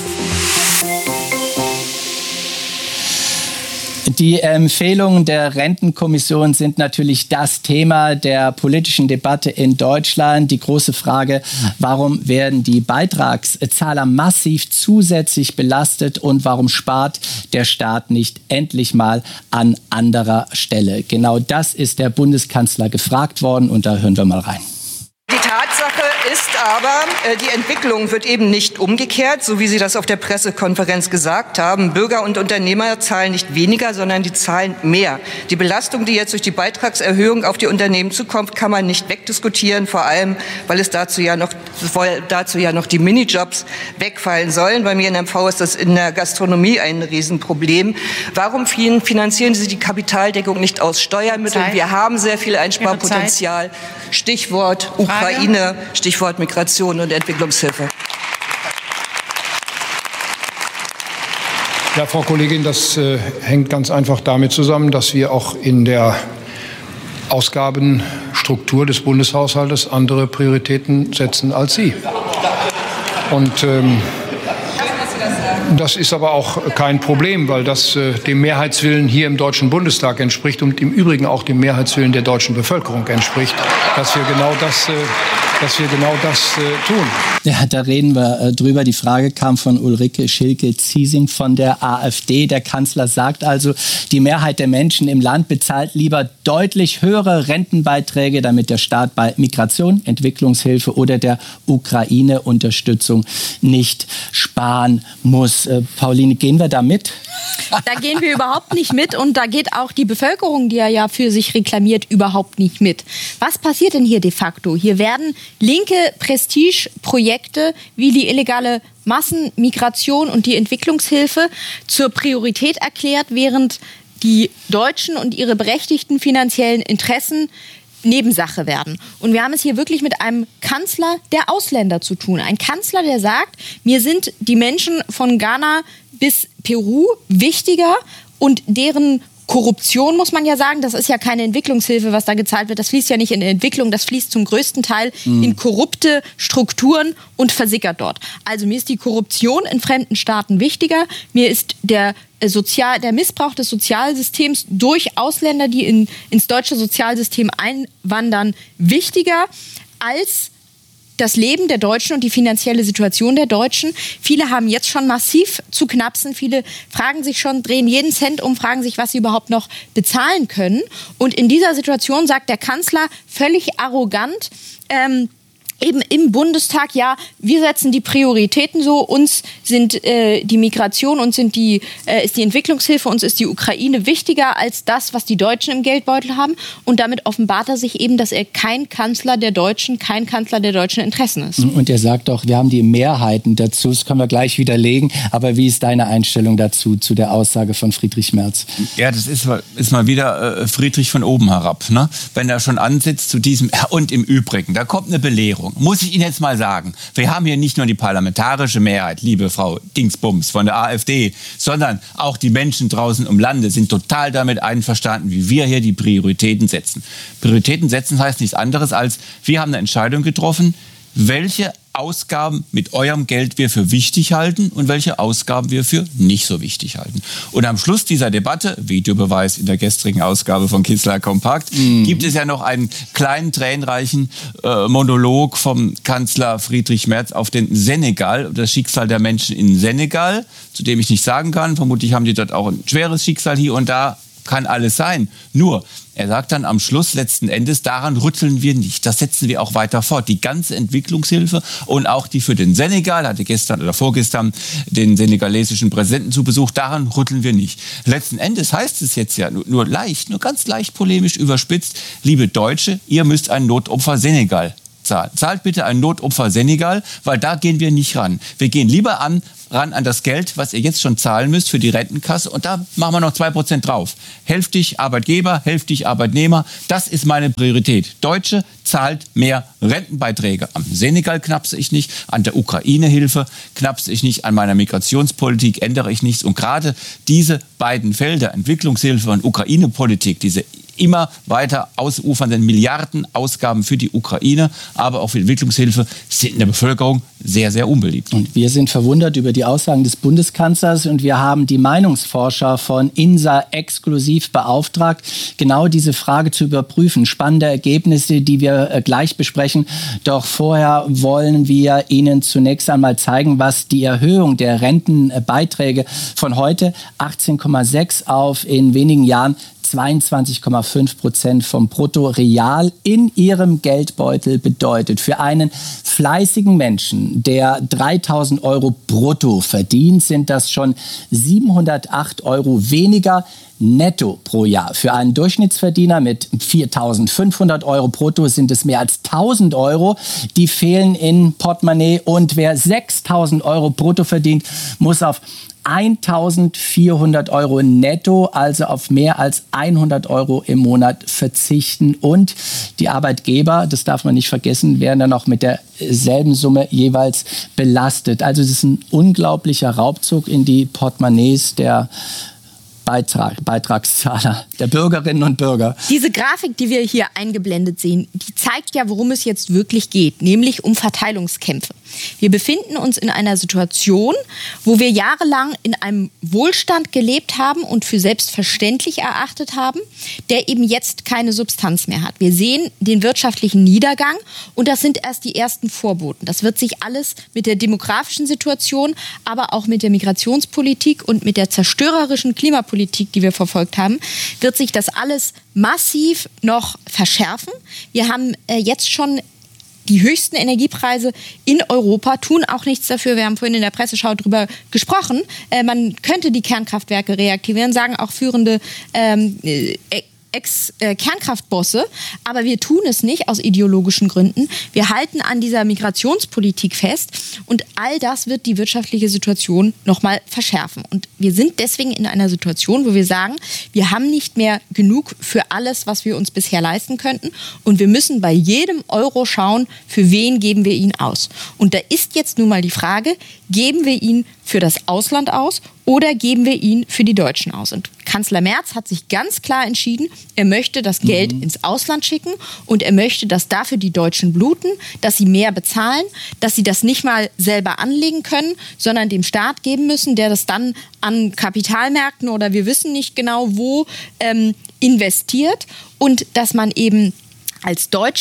Speaker 3: Die Empfehlungen der Rentenkommission sind natürlich das Thema der politischen Debatte in Deutschland. Die große Frage, warum werden die Beitragszahler massiv zusätzlich belastet und warum spart der Staat nicht endlich mal an anderer Stelle? Genau das ist der Bundeskanzler gefragt worden und da hören wir mal rein.
Speaker 6: Die Tatsache ist aber, die Entwicklung wird eben nicht umgekehrt, so wie Sie das auf der Pressekonferenz gesagt haben. Bürger und Unternehmer zahlen nicht weniger, sondern die zahlen mehr. Die Belastung, die jetzt durch die Beitragserhöhung auf die Unternehmen zukommt, kann man nicht wegdiskutieren, vor allem, weil dazu ja noch die Minijobs wegfallen sollen. Bei mir in MV ist das in der Gastronomie ein Riesenproblem. Warum finanzieren Sie die Kapitaldeckung nicht aus Steuermitteln? Wir haben sehr viel Einsparpotenzial. Stichwort Ukraine, Stichwort Migration und Entwicklungshilfe.
Speaker 5: Ja, Frau Kollegin, das hängt ganz einfach damit zusammen, dass wir auch in der Ausgabenstruktur des Bundeshaushaltes andere Prioritäten setzen als Sie. Und das ist aber auch kein Problem, weil das dem Mehrheitswillen hier im Deutschen Bundestag entspricht und im Übrigen auch dem Mehrheitswillen der deutschen Bevölkerung entspricht, dass wir genau das tun.
Speaker 3: Ja, da reden wir drüber. Die Frage kam von Ulrike Schilke-Ziesing von der AfD. Der Kanzler sagt also, die Mehrheit der Menschen im Land bezahlt lieber deutlich höhere Rentenbeiträge, damit der Staat bei Migration, Entwicklungshilfe oder der Ukraine-Unterstützung nicht sparen muss. Pauline, gehen wir da mit?
Speaker 2: Da gehen wir überhaupt nicht mit und da geht auch die Bevölkerung, die ja für sich reklamiert, überhaupt nicht mit. Was passiert denn hier de facto? Hier werden linke Prestigeprojekte wie die illegale Massenmigration und die Entwicklungshilfe zur Priorität erklärt, während die Deutschen und ihre berechtigten finanziellen Interessen Nebensache werden. Und wir haben es hier wirklich mit einem Kanzler der Ausländer zu tun. Ein Kanzler, der sagt, mir sind die Menschen von Ghana bis Peru wichtiger und deren Korruption, muss man ja sagen, das ist ja keine Entwicklungshilfe, was da gezahlt wird. Das fließt ja nicht in Entwicklung, das fließt zum größten Teil in korrupte Strukturen und versickert dort. Also mir ist die Korruption in fremden Staaten wichtiger. Mir ist der Missbrauch des Sozialsystems durch Ausländer, die ins deutsche Sozialsystem einwandern, wichtiger als das Leben der Deutschen und die finanzielle Situation der Deutschen. Viele haben jetzt schon massiv zu knapsen. Viele fragen sich schon, drehen jeden Cent um, fragen sich, was sie überhaupt noch bezahlen können. Und in dieser Situation sagt der Kanzler völlig arrogant, eben im Bundestag, ja, wir setzen die Prioritäten so, uns sind die Migration, uns ist die Entwicklungshilfe, uns ist die Ukraine wichtiger als das, was die Deutschen im Geldbeutel haben. Und damit offenbart er sich eben, dass er kein Kanzler der deutschen Interessen ist.
Speaker 3: Und er sagt auch, wir haben die Mehrheiten dazu, das können wir gleich widerlegen. Aber wie ist deine Einstellung dazu, zu der Aussage von Friedrich Merz?
Speaker 1: Ja, das ist mal wieder Friedrich von oben herab, ne? Wenn er schon ansitzt zu diesem, und im Übrigen, da kommt eine Belehrung. Muss ich Ihnen jetzt mal sagen, wir haben hier nicht nur die parlamentarische Mehrheit, liebe Frau Dingsbums von der AfD, sondern auch die Menschen draußen im Lande sind total damit einverstanden, wie wir hier die Prioritäten setzen. Prioritäten setzen heißt nichts anderes als, wir haben eine Entscheidung getroffen, welche Ausgaben mit eurem Geld wir für wichtig halten und welche Ausgaben wir für nicht so wichtig halten. Und am Schluss dieser Debatte, Videobeweis in der gestrigen Ausgabe von Kitzler Kompakt, gibt es ja noch einen kleinen, tränenreichen Monolog vom Kanzler Friedrich Merz auf den Senegal, das Schicksal der Menschen in Senegal, zu dem ich nicht sagen kann. Vermutlich haben die dort auch ein schweres Schicksal hier und da. Kann alles sein. Nur, er sagt dann am Schluss letzten Endes, daran rütteln wir nicht. Das setzen wir auch weiter fort. Die ganze Entwicklungshilfe und auch die für den Senegal, hatte gestern oder vorgestern den senegalesischen Präsidenten zu Besuch, daran rütteln wir nicht. Letzten Endes heißt es jetzt ja nur ganz leicht polemisch überspitzt, liebe Deutsche, ihr müsst ein Notopfer Senegal zahlen. Zahlt bitte ein Notopfer Senegal, weil da gehen wir nicht ran. Wir gehen lieber ran an das Geld, was ihr jetzt schon zahlen müsst für die Rentenkasse und da machen wir noch 2% drauf. Hälftig Arbeitgeber, hälftig Arbeitnehmer, das ist meine Priorität. Deutsche zahlt mehr Rentenbeiträge. Am Senegal knapse ich nicht, an der Ukraine-Hilfe knapse ich nicht, an meiner Migrationspolitik ändere ich nichts. Und gerade diese beiden Felder, Entwicklungshilfe und Ukraine-Politik, diese immer weiter ausufernden Milliardenausgaben für die Ukraine, aber auch für die Entwicklungshilfe, sind in der Bevölkerung sehr, sehr unbeliebt.
Speaker 3: Und wir sind verwundert über die Aussagen des Bundeskanzlers und wir haben die Meinungsforscher von INSA exklusiv beauftragt, genau diese Frage zu überprüfen. Spannende Ergebnisse, die wir gleich besprechen. Doch vorher wollen wir Ihnen zunächst einmal zeigen, was die Erhöhung der Rentenbeiträge von heute 18,6 auf in wenigen Jahren 22,5% vom Brutto real in ihrem Geldbeutel bedeutet. Für einen fleißigen Menschen, der 3.000 Euro brutto verdient, sind das schon 708 Euro weniger netto pro Jahr. Für einen Durchschnittsverdiener mit 4.500 Euro brutto sind es mehr als 1.000 Euro, die fehlen in Portemonnaie. Und wer 6.000 Euro brutto verdient, muss auf 1.400 Euro netto, also auf mehr als 100 Euro im Monat verzichten. Und die Arbeitgeber, das darf man nicht vergessen, werden dann auch mit derselben Summe jeweils belastet. Also es ist ein unglaublicher Raubzug in die Portemonnaies der Beitragszahler, der Bürgerinnen und Bürger.
Speaker 2: Diese Grafik, die wir hier eingeblendet sehen, die zeigt ja, worum es jetzt wirklich geht, nämlich um Verteilungskämpfe. Wir befinden uns in einer Situation, wo wir jahrelang in einem Wohlstand gelebt haben und für selbstverständlich erachtet haben, der eben jetzt keine Substanz mehr hat. Wir sehen den wirtschaftlichen Niedergang und das sind erst die ersten Vorboten. Das wird sich alles mit der demografischen Situation, aber auch mit der Migrationspolitik und mit der zerstörerischen Klimapolitik, die wir verfolgt haben, wird sich das alles massiv noch verschärfen. Wir haben jetzt schon die höchsten Energiepreise in Europa, tun auch nichts dafür. Wir haben vorhin in der Presseschau darüber gesprochen. Man könnte die Kernkraftwerke reaktivieren, sagen auch führende Ex-Kernkraftbosse, aber wir tun es nicht aus ideologischen Gründen. Wir halten an dieser Migrationspolitik fest und all das wird die wirtschaftliche Situation nochmal verschärfen. Und wir sind deswegen in einer Situation, wo wir sagen, wir haben nicht mehr genug für alles, was wir uns bisher leisten könnten und wir müssen bei jedem Euro schauen, für wen geben wir ihn aus. Und da ist jetzt nun mal die Frage, geben wir ihn für das Ausland aus oder geben wir ihn für die Deutschen aus? Und Kanzler Merz hat sich ganz klar entschieden, er möchte das Geld ins Ausland schicken und er möchte, dass dafür die Deutschen bluten, dass sie mehr bezahlen, dass sie das nicht mal selber anlegen können, sondern dem Staat geben müssen, der das dann an Kapitalmärkten oder wir wissen nicht genau wo investiert und dass man eben als Deutscher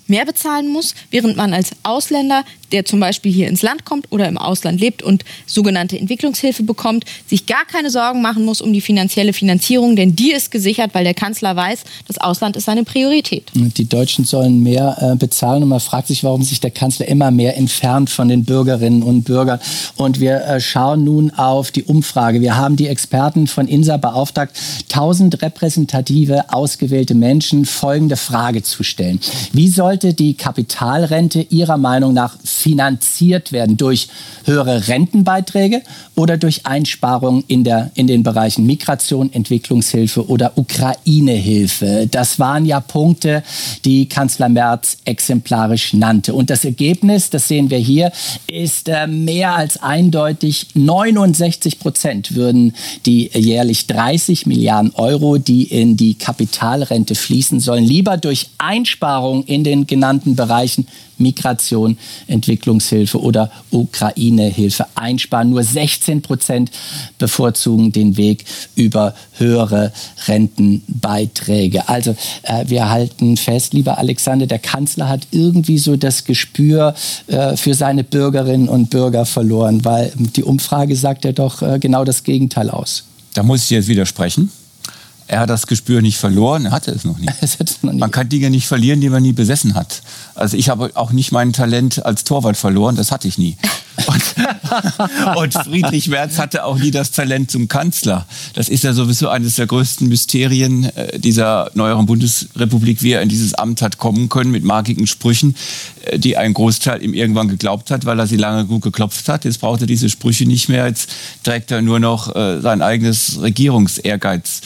Speaker 2: mehr bezahlen muss, während man als Ausländer, der zum Beispiel hier ins Land kommt oder im Ausland lebt und sogenannte Entwicklungshilfe bekommt, sich gar keine Sorgen machen muss um die finanzielle Finanzierung, denn die ist gesichert, weil der Kanzler weiß, das Ausland ist seine Priorität.
Speaker 3: Die Deutschen sollen mehr bezahlen und man fragt sich, warum sich der Kanzler immer mehr entfernt von den Bürgerinnen und Bürgern. Und wir schauen nun auf die Umfrage. Wir haben die Experten von INSA beauftragt, 1000 repräsentative, ausgewählte Menschen folgende Frage zu stellen. Wie sollte die Kapitalrente Ihrer Meinung nach finanziert werden? Durch höhere Rentenbeiträge oder durch Einsparungen in den Bereichen Migration, Entwicklungshilfe oder Ukraine-Hilfe? Das waren ja Punkte, die Kanzler Merz exemplarisch nannte. Und das Ergebnis, das sehen wir hier, ist mehr als eindeutig. 69% würden die jährlich 30 Milliarden Euro, die in die Kapitalrente fließen sollen, lieber durch Einsparungen in den genannten Bereichen Migration, Entwicklungshilfe oder Ukraine-Hilfe einsparen. Nur 16% bevorzugen den Weg über höhere Rentenbeiträge. Also wir halten fest, lieber Alexander, der Kanzler hat irgendwie so das Gespür für seine Bürgerinnen und Bürger verloren, weil die Umfrage sagt ja doch genau das Gegenteil aus.
Speaker 1: Da muss ich jetzt widersprechen. Er hat das Gespür nicht verloren, er hatte es noch nicht. Man kann Dinge nicht verlieren, die man nie besessen hat. Also ich habe auch nicht mein Talent als Torwart verloren, das hatte ich nie. Und Friedrich Merz hatte auch nie das Talent zum Kanzler. Das ist ja sowieso eines der größten Mysterien dieser neueren Bundesrepublik, wie er in dieses Amt hat kommen können mit markigen Sprüchen, die ein Großteil ihm irgendwann geglaubt hat, weil er sie lange gut geklopft hat. Jetzt braucht er diese Sprüche nicht mehr. Jetzt trägt er nur noch sein eigenes Regierungsehrgeiz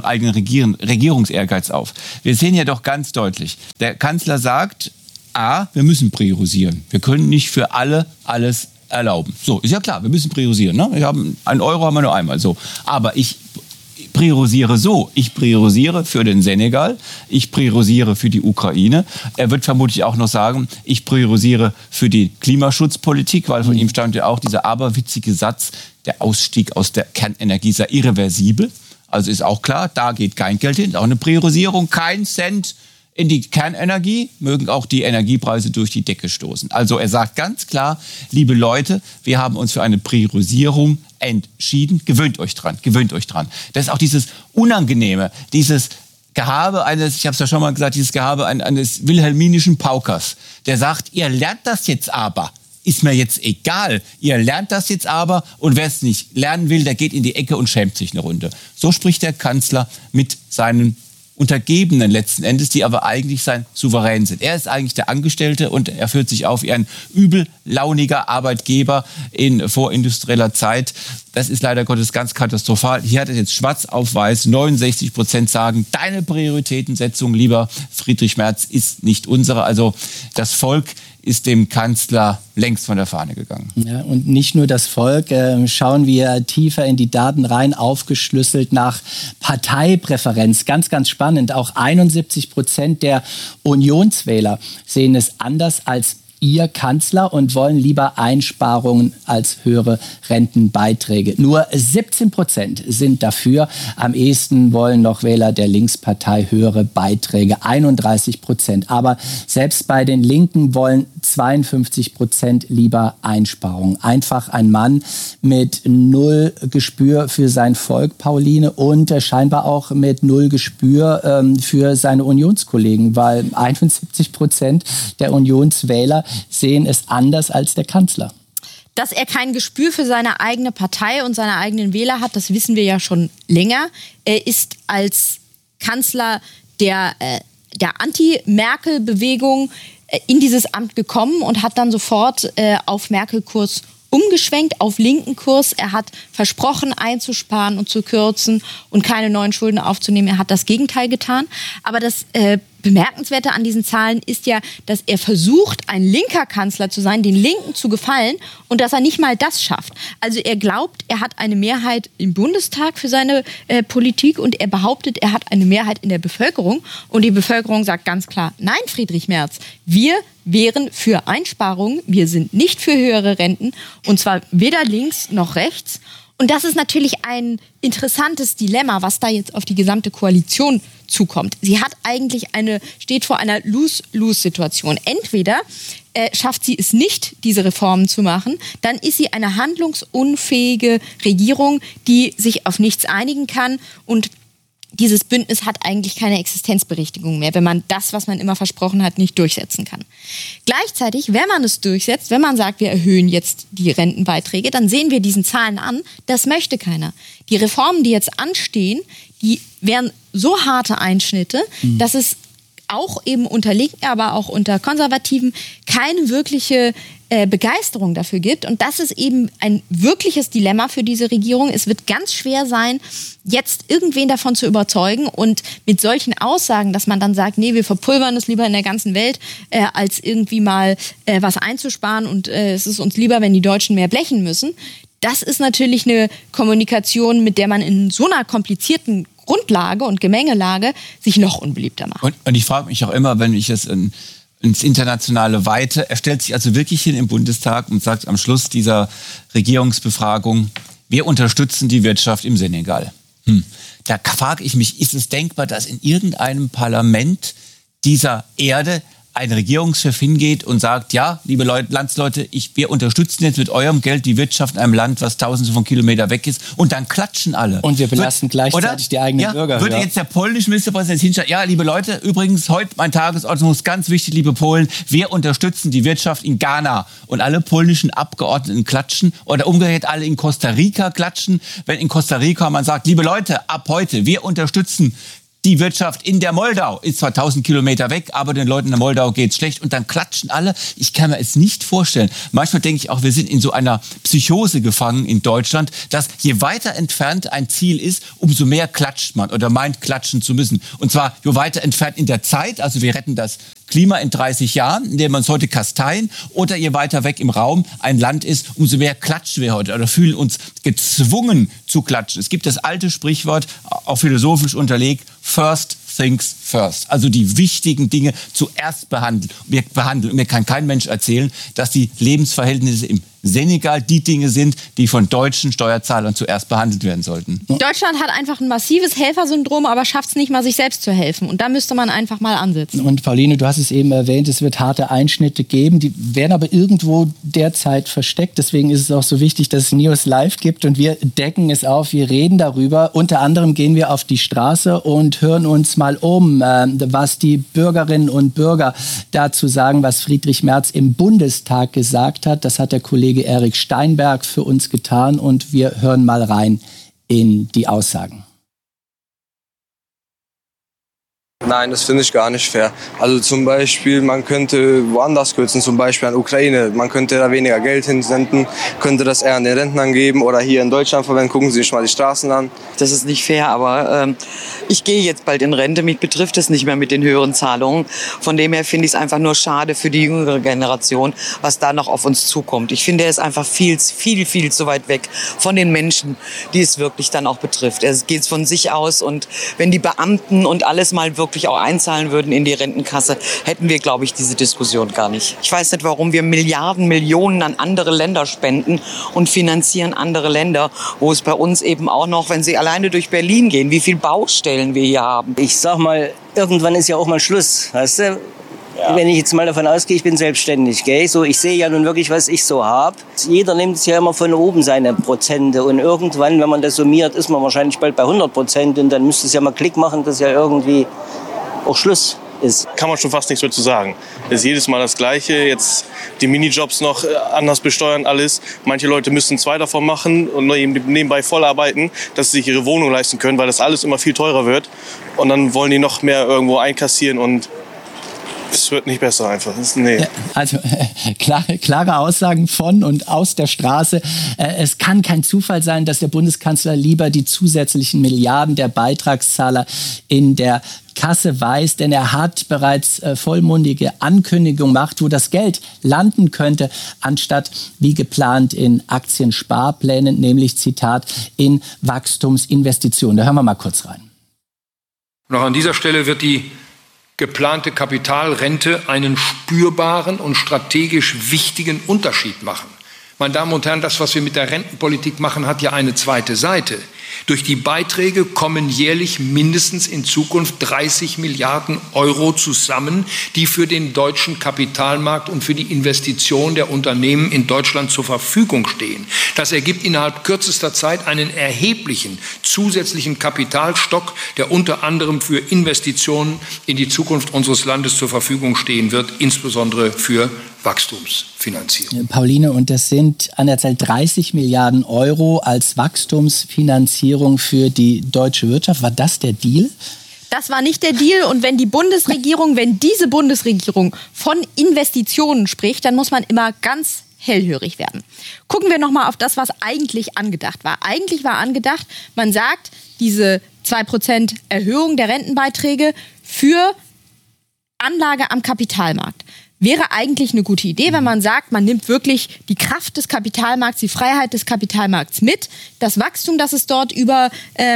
Speaker 1: auf. Wir sehen ja doch ganz deutlich, der Kanzler sagt, wir müssen priorisieren. Wir können nicht für alle alles erlauben. So, ist ja klar, wir müssen priorisieren. Ne? Wir haben 1 Euro haben wir nur einmal. So. Aber ich priorisiere so. Ich priorisiere für den Senegal, ich priorisiere für die Ukraine. Er wird vermutlich auch noch sagen, ich priorisiere für die Klimaschutzpolitik, weil von ihm stammt ja auch dieser aberwitzige Satz, der Ausstieg aus der Kernenergie sei irreversibel. Also ist auch klar, da geht kein Geld hin, auch eine Priorisierung, kein Cent in die Kernenergie, mögen auch die Energiepreise durch die Decke stoßen. Also er sagt ganz klar, liebe Leute, wir haben uns für eine Priorisierung entschieden. Gewöhnt euch dran, gewöhnt euch dran. Das ist auch dieses Unangenehme, dieses Gehabe eines, ich habe es ja schon mal gesagt, dieses Gehabe eines wilhelminischen Paukers, der sagt, ihr lernt das jetzt aber. Ist mir jetzt egal. Ihr lernt das jetzt aber und wer es nicht lernen will, der geht in die Ecke und schämt sich eine Runde. So spricht der Kanzler mit seinen Untergebenen letzten Endes, die aber eigentlich sein Souverän sind. Er ist eigentlich der Angestellte und er führt sich auf wie ein übellauniger Arbeitgeber in vorindustrieller Zeit. Das ist leider Gottes ganz katastrophal. Hier hat er jetzt schwarz auf weiß, 69% sagen, deine Prioritätensetzung, lieber Friedrich Merz, ist nicht unsere. Also das Volk ist dem Kanzler längst von der Fahne gegangen.
Speaker 3: Ja, und nicht nur das Volk. Schauen wir tiefer in die Daten rein, aufgeschlüsselt nach Parteipräferenz. Ganz, ganz spannend. Auch 71% der Unionswähler sehen es anders als Ihr Kanzler und wollen lieber Einsparungen als höhere Rentenbeiträge. Nur 17% sind dafür. Am ehesten wollen noch Wähler der Linkspartei höhere Beiträge, 31%. Aber selbst bei den Linken wollen 52% lieber Einsparungen. Einfach ein Mann mit null Gespür für sein Volk, Pauline, und scheinbar auch mit null Gespür für seine Unionskollegen, weil 71% der Unionswähler sehen es anders als der Kanzler.
Speaker 2: Dass er kein Gespür für seine eigene Partei und seine eigenen Wähler hat, das wissen wir ja schon länger. Er ist als Kanzler der Anti-Merkel-Bewegung in dieses Amt gekommen und hat dann sofort auf Merkel-Kurs umgeschwenkt, auf linken Kurs. Er hat versprochen, einzusparen und zu kürzen und keine neuen Schulden aufzunehmen. Er hat das Gegenteil getan. Aber das Bemerkenswerte an diesen Zahlen ist ja, dass er versucht, ein linker Kanzler zu sein, den Linken zu gefallen und dass er nicht mal das schafft. Also er glaubt, er hat eine Mehrheit im Bundestag für seine Politik und er behauptet, er hat eine Mehrheit in der Bevölkerung. Und die Bevölkerung sagt ganz klar, nein, Friedrich Merz, wir wären für Einsparungen, wir sind nicht für höhere Renten und zwar weder links noch rechts. Und das ist natürlich ein interessantes Dilemma, was da jetzt auf die gesamte Koalition zukommt. Sie steht vor einer Lose-Lose-Situation. Entweder schafft sie es nicht, diese Reformen zu machen, dann ist sie eine handlungsunfähige Regierung, die sich auf nichts einigen kann, und dieses Bündnis hat eigentlich keine Existenzberechtigung mehr, wenn man das, was man immer versprochen hat, nicht durchsetzen kann. Gleichzeitig, wenn man es durchsetzt, wenn man sagt, wir erhöhen jetzt die Rentenbeiträge, dann sehen wir diesen Zahlen an, das möchte keiner. Die Reformen, die jetzt anstehen, die wären so harte Einschnitte, dass es auch eben unter Linken, aber auch unter Konservativen keine wirkliche Begeisterung dafür gibt. Und das ist eben ein wirkliches Dilemma für diese Regierung. Es wird ganz schwer sein, jetzt irgendwen davon zu überzeugen, und mit solchen Aussagen, dass man dann sagt, nee, wir verpulvern es lieber in der ganzen Welt, als irgendwie mal was einzusparen, und es ist uns lieber, wenn die Deutschen mehr blechen müssen. Das ist natürlich eine Kommunikation, mit der man in so einer komplizierten Grundlage und Gemengelage sich noch unbeliebter macht.
Speaker 1: Und ich frage mich auch immer, wenn ich es ins Internationale weite, er stellt sich also wirklich hin im Bundestag und sagt am Schluss dieser Regierungsbefragung, wir unterstützen die Wirtschaft im Senegal. Da frage ich mich, ist es denkbar, dass in irgendeinem Parlament dieser Erde ein Regierungschef hingeht und sagt, ja, liebe Landsleute, wir unterstützen jetzt mit eurem Geld die Wirtschaft in einem Land, was tausende von Kilometern weg ist, und dann klatschen alle.
Speaker 3: Und wir belasten gleichzeitig die eigenen Bürger.
Speaker 1: Würde jetzt der polnische Ministerpräsident hinstellen, ja, liebe Leute, übrigens heute mein Tagesordnung ist ganz wichtig, liebe Polen, wir unterstützen die Wirtschaft in Ghana, und alle polnischen Abgeordneten klatschen, oder umgekehrt alle in Costa Rica klatschen, wenn in Costa Rica man sagt, liebe Leute, ab heute, wir unterstützen die Wirtschaft in der Moldau, ist zwar 1000 Kilometer weg, aber den Leuten in der Moldau geht's schlecht, und dann klatschen alle. Ich kann mir es nicht vorstellen. Manchmal denke ich auch, wir sind in so einer Psychose gefangen in Deutschland, dass je weiter entfernt ein Ziel ist, umso mehr klatscht man oder meint, klatschen zu müssen. Und zwar je weiter entfernt in der Zeit, also wir retten das Klima in 30 Jahren, indem man es heute kasteien, oder je weiter weg im Raum ein Land ist, umso mehr klatschen wir heute oder fühlen uns gezwungen zu klatschen. Es gibt das alte Sprichwort, auch philosophisch unterlegt, first things first. Also die wichtigen Dinge zuerst behandeln. Und mir kann kein Mensch erzählen, dass die Lebensverhältnisse im Senegal die Dinge sind, die von deutschen Steuerzahlern zuerst behandelt werden sollten.
Speaker 2: Deutschland hat einfach ein massives Helfersyndrom, aber schafft es nicht mal, sich selbst zu helfen. Und da müsste man einfach mal ansetzen.
Speaker 3: Und Pauline, du hast es eben erwähnt, es wird harte Einschnitte geben, die werden aber irgendwo derzeit versteckt. Deswegen ist es auch so wichtig, dass es News Live gibt, und wir decken es auf, wir reden darüber. Unter anderem gehen wir auf die Straße und hören uns mal um, was die Bürgerinnen und Bürger dazu sagen, was Friedrich Merz im Bundestag gesagt hat. Das hat der Kollege Erik Steinberg für uns getan, und wir hören mal rein in die Aussagen.
Speaker 7: Nein, das finde ich gar nicht fair. Also zum Beispiel, man könnte woanders kürzen, zum Beispiel an Ukraine. Man könnte da weniger Geld hinsenden, könnte das eher an den Rentnern geben oder hier in Deutschland verwenden. Gucken Sie sich mal die Straßen an.
Speaker 8: Das ist nicht fair, aber ich gehe jetzt bald in Rente. Mich betrifft es nicht mehr mit den höheren Zahlungen. Von dem her finde ich es einfach nur schade für die jüngere Generation, was da noch auf uns zukommt. Ich finde, er ist einfach viel zu weit weg von den Menschen, die es wirklich dann auch betrifft. Es geht von sich aus, und wenn die Beamten und alles mal wirklich auch einzahlen würden in die Rentenkasse, hätten wir, glaube ich, diese Diskussion gar nicht. Ich weiß nicht, warum wir Milliarden, Millionen an andere Länder spenden und finanzieren andere Länder, wo es bei uns eben auch noch, wenn Sie alleine durch Berlin gehen, wie viele Baustellen wir hier haben.
Speaker 9: Ich sag mal, irgendwann ist ja auch mal Schluss, weißt du? Ja. Wenn ich jetzt mal davon ausgehe, ich bin selbstständig, gell? So, ich sehe ja nun wirklich, was ich so habe. Jeder nimmt es ja immer von oben seine Prozente, und irgendwann, wenn man das summiert, ist man wahrscheinlich bald bei 100%, und dann müsste es ja mal Klick machen, dass ja irgendwie auch Schluss ist.
Speaker 10: Kann man schon fast nichts mehr zu sagen. Es ist jedes Mal das Gleiche. Jetzt die Minijobs noch anders besteuern, alles. Manche Leute müssen 2 davon machen und nebenbei voll arbeiten, dass sie sich ihre Wohnung leisten können, weil das alles immer viel teurer wird. Und dann wollen die noch mehr irgendwo einkassieren, und es wird nicht besser einfach. Nee.
Speaker 3: Also klare Aussagen von und aus der Straße. Es kann kein Zufall sein, dass der Bundeskanzler lieber die zusätzlichen Milliarden der Beitragszahler in der Kasse weiß, denn er hat bereits vollmundige Ankündigungen gemacht, wo das Geld landen könnte, anstatt wie geplant in Aktiensparplänen, nämlich, Zitat, in Wachstumsinvestitionen. Da hören wir mal kurz rein.
Speaker 5: Und auch an dieser Stelle wird die geplante Kapitalrente einen spürbaren und strategisch wichtigen Unterschied machen Meine Damen und Herren, das, was wir mit der Rentenpolitik machen, hat ja eine zweite Seite. Durch die Beiträge kommen jährlich mindestens in Zukunft 30 Milliarden Euro zusammen, die für den deutschen Kapitalmarkt und für die Investition der Unternehmen in Deutschland zur Verfügung stehen. Das ergibt innerhalb kürzester Zeit einen erheblichen zusätzlichen Kapitalstock, der unter anderem für Investitionen in die Zukunft unseres Landes zur Verfügung stehen wird, insbesondere für Wachstumsfinanzierung.
Speaker 3: Pauline, und das sind an der Zahl 30 Milliarden Euro als Wachstumsfinanzierung für die deutsche Wirtschaft. War das der Deal?
Speaker 2: Das war nicht der Deal. Und wenn diese Bundesregierung von Investitionen spricht, dann muss man immer ganz hellhörig werden. Gucken wir nochmal auf das, was eigentlich angedacht war. Eigentlich war angedacht, man sagt, diese 2% Erhöhung der Rentenbeiträge für Anlage am Kapitalmarkt. Wäre eigentlich eine gute Idee, wenn man sagt, man nimmt wirklich die Kraft des Kapitalmarkts, die Freiheit des Kapitalmarkts mit, das Wachstum, das es dort über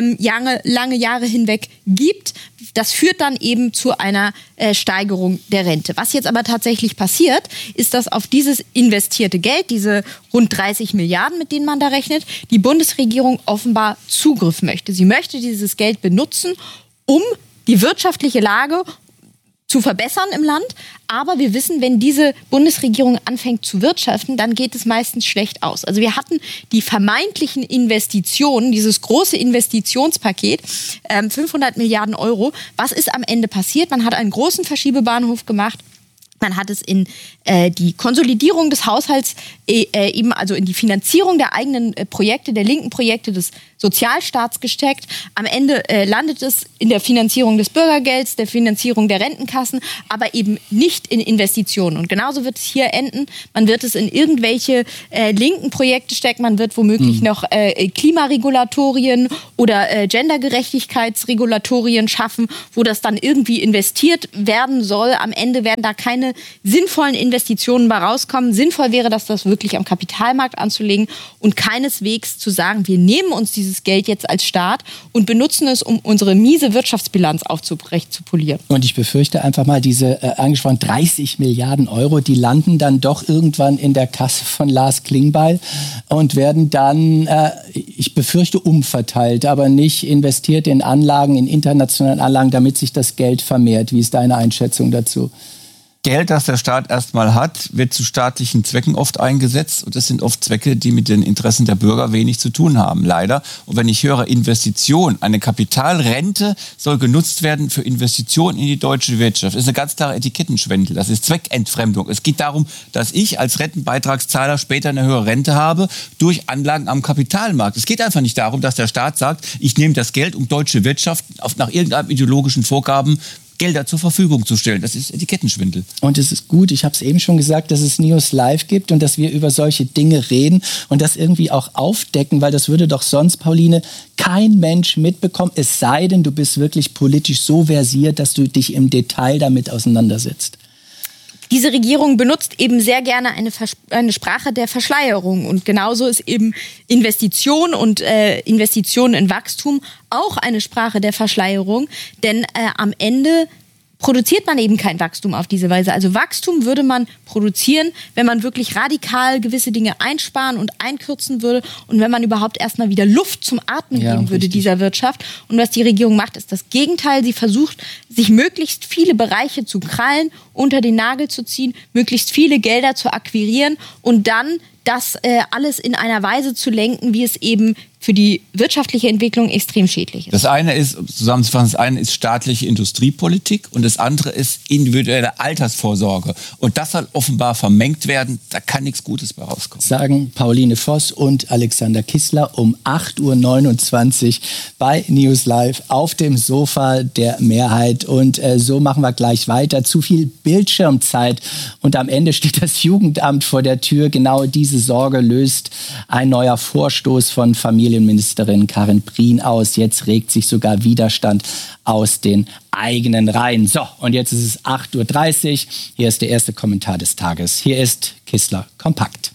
Speaker 2: lange Jahre hinweg gibt, das führt dann eben zu einer Steigerung der Rente. Was jetzt aber tatsächlich passiert, ist, dass auf dieses investierte Geld, diese rund 30 Milliarden, mit denen man da rechnet, die Bundesregierung offenbar Zugriff möchte. Sie möchte dieses Geld benutzen, um die wirtschaftliche Lage zu verbessern im Land. Aber wir wissen, wenn diese Bundesregierung anfängt zu wirtschaften, dann geht es meistens schlecht aus. Also wir hatten die vermeintlichen Investitionen, dieses große Investitionspaket, 500 Milliarden Euro. Was ist am Ende passiert? Man hat einen großen Verschiebebahnhof gemacht. Man hat es in die Konsolidierung des Haushalts, eben also in die Finanzierung der eigenen Projekte, der linken Projekte des Sozialstaats gesteckt. Am Ende landet es in der Finanzierung des Bürgergelds, der Finanzierung der Rentenkassen, aber eben nicht in Investitionen. Und genauso wird es hier enden. Man wird es in irgendwelche linken Projekte stecken. Man wird womöglich noch Klimaregulatorien oder Gendergerechtigkeitsregulatorien schaffen, wo das dann irgendwie investiert werden soll. Am Ende werden da keine sinnvollen Investitionen bei rauskommen. Sinnvoll wäre, das wirklich am Kapitalmarkt anzulegen und keineswegs zu sagen, wir nehmen uns dieses Geld jetzt als Staat und benutzen es, um unsere miese Wirtschaftsbilanz aufrecht zu polieren.
Speaker 3: Und ich befürchte einfach mal, diese angesprochenen 30 Milliarden Euro, die landen dann doch irgendwann in der Kasse von Lars Klingbeil und werden dann, ich befürchte, umverteilt, aber nicht investiert in Anlagen, in internationalen Anlagen, damit sich das Geld vermehrt. Wie ist deine Einschätzung dazu?
Speaker 1: Geld, das der Staat erstmal hat, wird zu staatlichen Zwecken oft eingesetzt. Und das sind oft Zwecke, die mit den Interessen der Bürger wenig zu tun haben, leider. Und wenn ich höre, Investition, eine Kapitalrente soll genutzt werden für Investitionen in die deutsche Wirtschaft, das ist eine ganz klare Etikettenschwindel. Das ist Zweckentfremdung. Es geht darum, dass ich als Rentenbeitragszahler später eine höhere Rente habe durch Anlagen am Kapitalmarkt. Es geht einfach nicht darum, dass der Staat sagt, ich nehme das Geld, um deutsche Wirtschaft nach irgendeinem ideologischen Vorgaben Gelder zur Verfügung zu stellen. Das ist Etikettenschwindel.
Speaker 3: Und es ist gut, ich habe es eben schon gesagt, dass es News Live gibt und dass wir über solche Dinge reden und das irgendwie auch aufdecken, weil das würde doch sonst, Pauline, kein Mensch mitbekommen, es sei denn, du bist wirklich politisch so versiert, dass du dich im Detail damit auseinandersetzt.
Speaker 2: Diese Regierung benutzt eben sehr gerne eine Sprache der Verschleierung. Und genauso ist eben Investition und Investitionen in Wachstum auch eine Sprache der Verschleierung. Denn am Ende produziert man eben kein Wachstum auf diese Weise. Also Wachstum würde man produzieren, wenn man wirklich radikal gewisse Dinge einsparen und einkürzen würde und wenn man überhaupt erstmal wieder Luft zum Atmen geben würde dieser Wirtschaft. Und was die Regierung macht, ist das Gegenteil. Sie versucht, sich möglichst viele Bereiche zu krallen, unter den Nagel zu ziehen, möglichst viele Gelder zu akquirieren und dann das alles in einer Weise zu lenken, wie es eben für die wirtschaftliche Entwicklung extrem schädlich ist.
Speaker 1: Das eine ist, zusammenzufassen, das eine ist staatliche Industriepolitik und das andere ist individuelle Altersvorsorge. Und das soll offenbar vermengt werden, da kann nichts Gutes bei rauskommen.
Speaker 3: Sagen Pauline Voss und Alexander Kissler um 8.29 Uhr bei News Live auf dem Sofa der Mehrheit. Und so machen wir gleich weiter. Zu viel Bildschirmzeit und am Ende steht das Jugendamt vor der Tür. Genau diese Sorge löst ein neuer Vorstoß von Familienministerin Karin Prien aus. Jetzt regt sich sogar Widerstand aus den eigenen Reihen. So, und jetzt ist es 8.30 Uhr. Hier ist der erste Kommentar des Tages. Hier ist Kissler kompakt.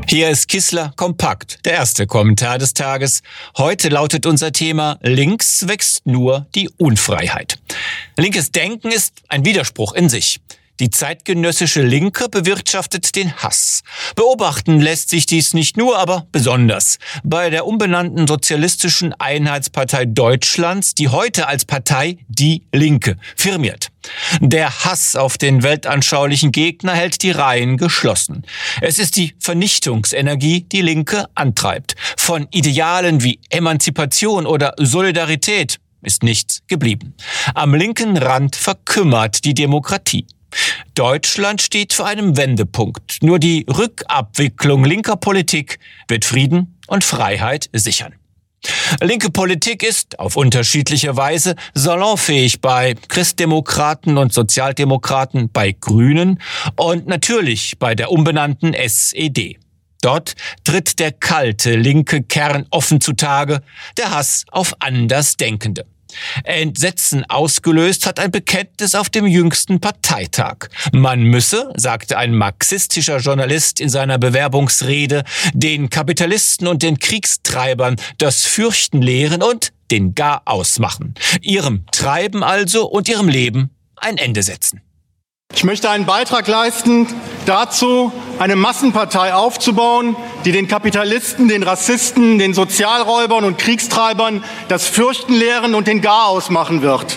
Speaker 11: Hier ist Kissler kompakt, der erste Kommentar des Tages. Heute lautet unser Thema: Links wächst nur die Unfreiheit. Linkes Denken ist ein Widerspruch in sich. Die zeitgenössische Linke bewirtschaftet den Hass. Beobachten lässt sich dies nicht nur, aber besonders bei der umbenannten Sozialistischen Einheitspartei Deutschlands, die heute als Partei Die Linke firmiert. Der Hass auf den weltanschaulichen Gegner hält die Reihen geschlossen. Es ist die Vernichtungsenergie, die Linke antreibt. Von Idealen wie Emanzipation oder Solidarität ist nichts geblieben. Am linken Rand verkümmert die Demokratie. Deutschland steht vor einem Wendepunkt. Nur die Rückabwicklung linker Politik wird Frieden und Freiheit sichern. Linke Politik ist auf unterschiedliche Weise salonfähig bei Christdemokraten und Sozialdemokraten, bei Grünen und natürlich bei der umbenannten SED. Dort tritt der kalte linke Kern offen zutage, der Hass auf Andersdenkende. Entsetzen ausgelöst hat ein Bekenntnis auf dem jüngsten Parteitag. Man müsse, sagte ein marxistischer Journalist in seiner Bewerbungsrede, den Kapitalisten und den Kriegstreibern das Fürchten lehren und den Garaus machen. Ihrem Treiben also und ihrem Leben ein Ende setzen.
Speaker 12: Ich möchte einen Beitrag leisten dazu, eine Massenpartei aufzubauen, die den Kapitalisten, den Rassisten, den Sozialräubern und Kriegstreibern das Fürchten lehren und den Garaus machen wird.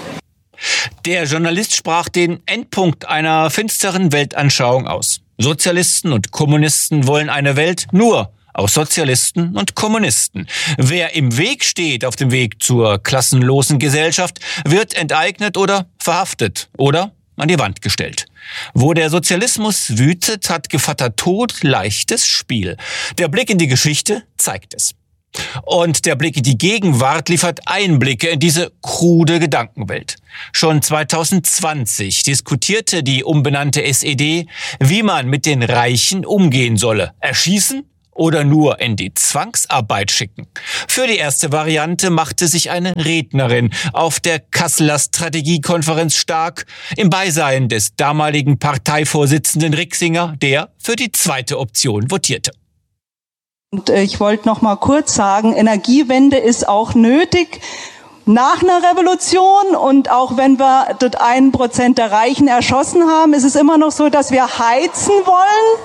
Speaker 11: Der Journalist sprach den Endpunkt einer finsteren Weltanschauung aus. Sozialisten und Kommunisten wollen eine Welt nur aus Sozialisten und Kommunisten. Wer im Weg steht auf dem Weg zur klassenlosen Gesellschaft, wird enteignet oder verhaftet oder an die Wand gestellt. Wo der Sozialismus wütet, hat Gevatter Tod leichtes Spiel. Der Blick in die Geschichte zeigt es. Und der Blick in die Gegenwart liefert Einblicke in diese krude Gedankenwelt. Schon 2020 diskutierte die umbenannte SED, wie man mit den Reichen umgehen solle. Erschießen oder nur in die Zwangsarbeit schicken. Für die erste Variante machte sich eine Rednerin auf der Kasseler Strategiekonferenz stark, im Beisein des damaligen Parteivorsitzenden Rixinger, der für die zweite Option votierte.
Speaker 13: Und ich wollte noch mal kurz sagen, Energiewende ist auch nötig nach einer Revolution, und auch wenn wir dort 1% der Reichen erschossen haben, ist es immer noch so, dass wir heizen wollen.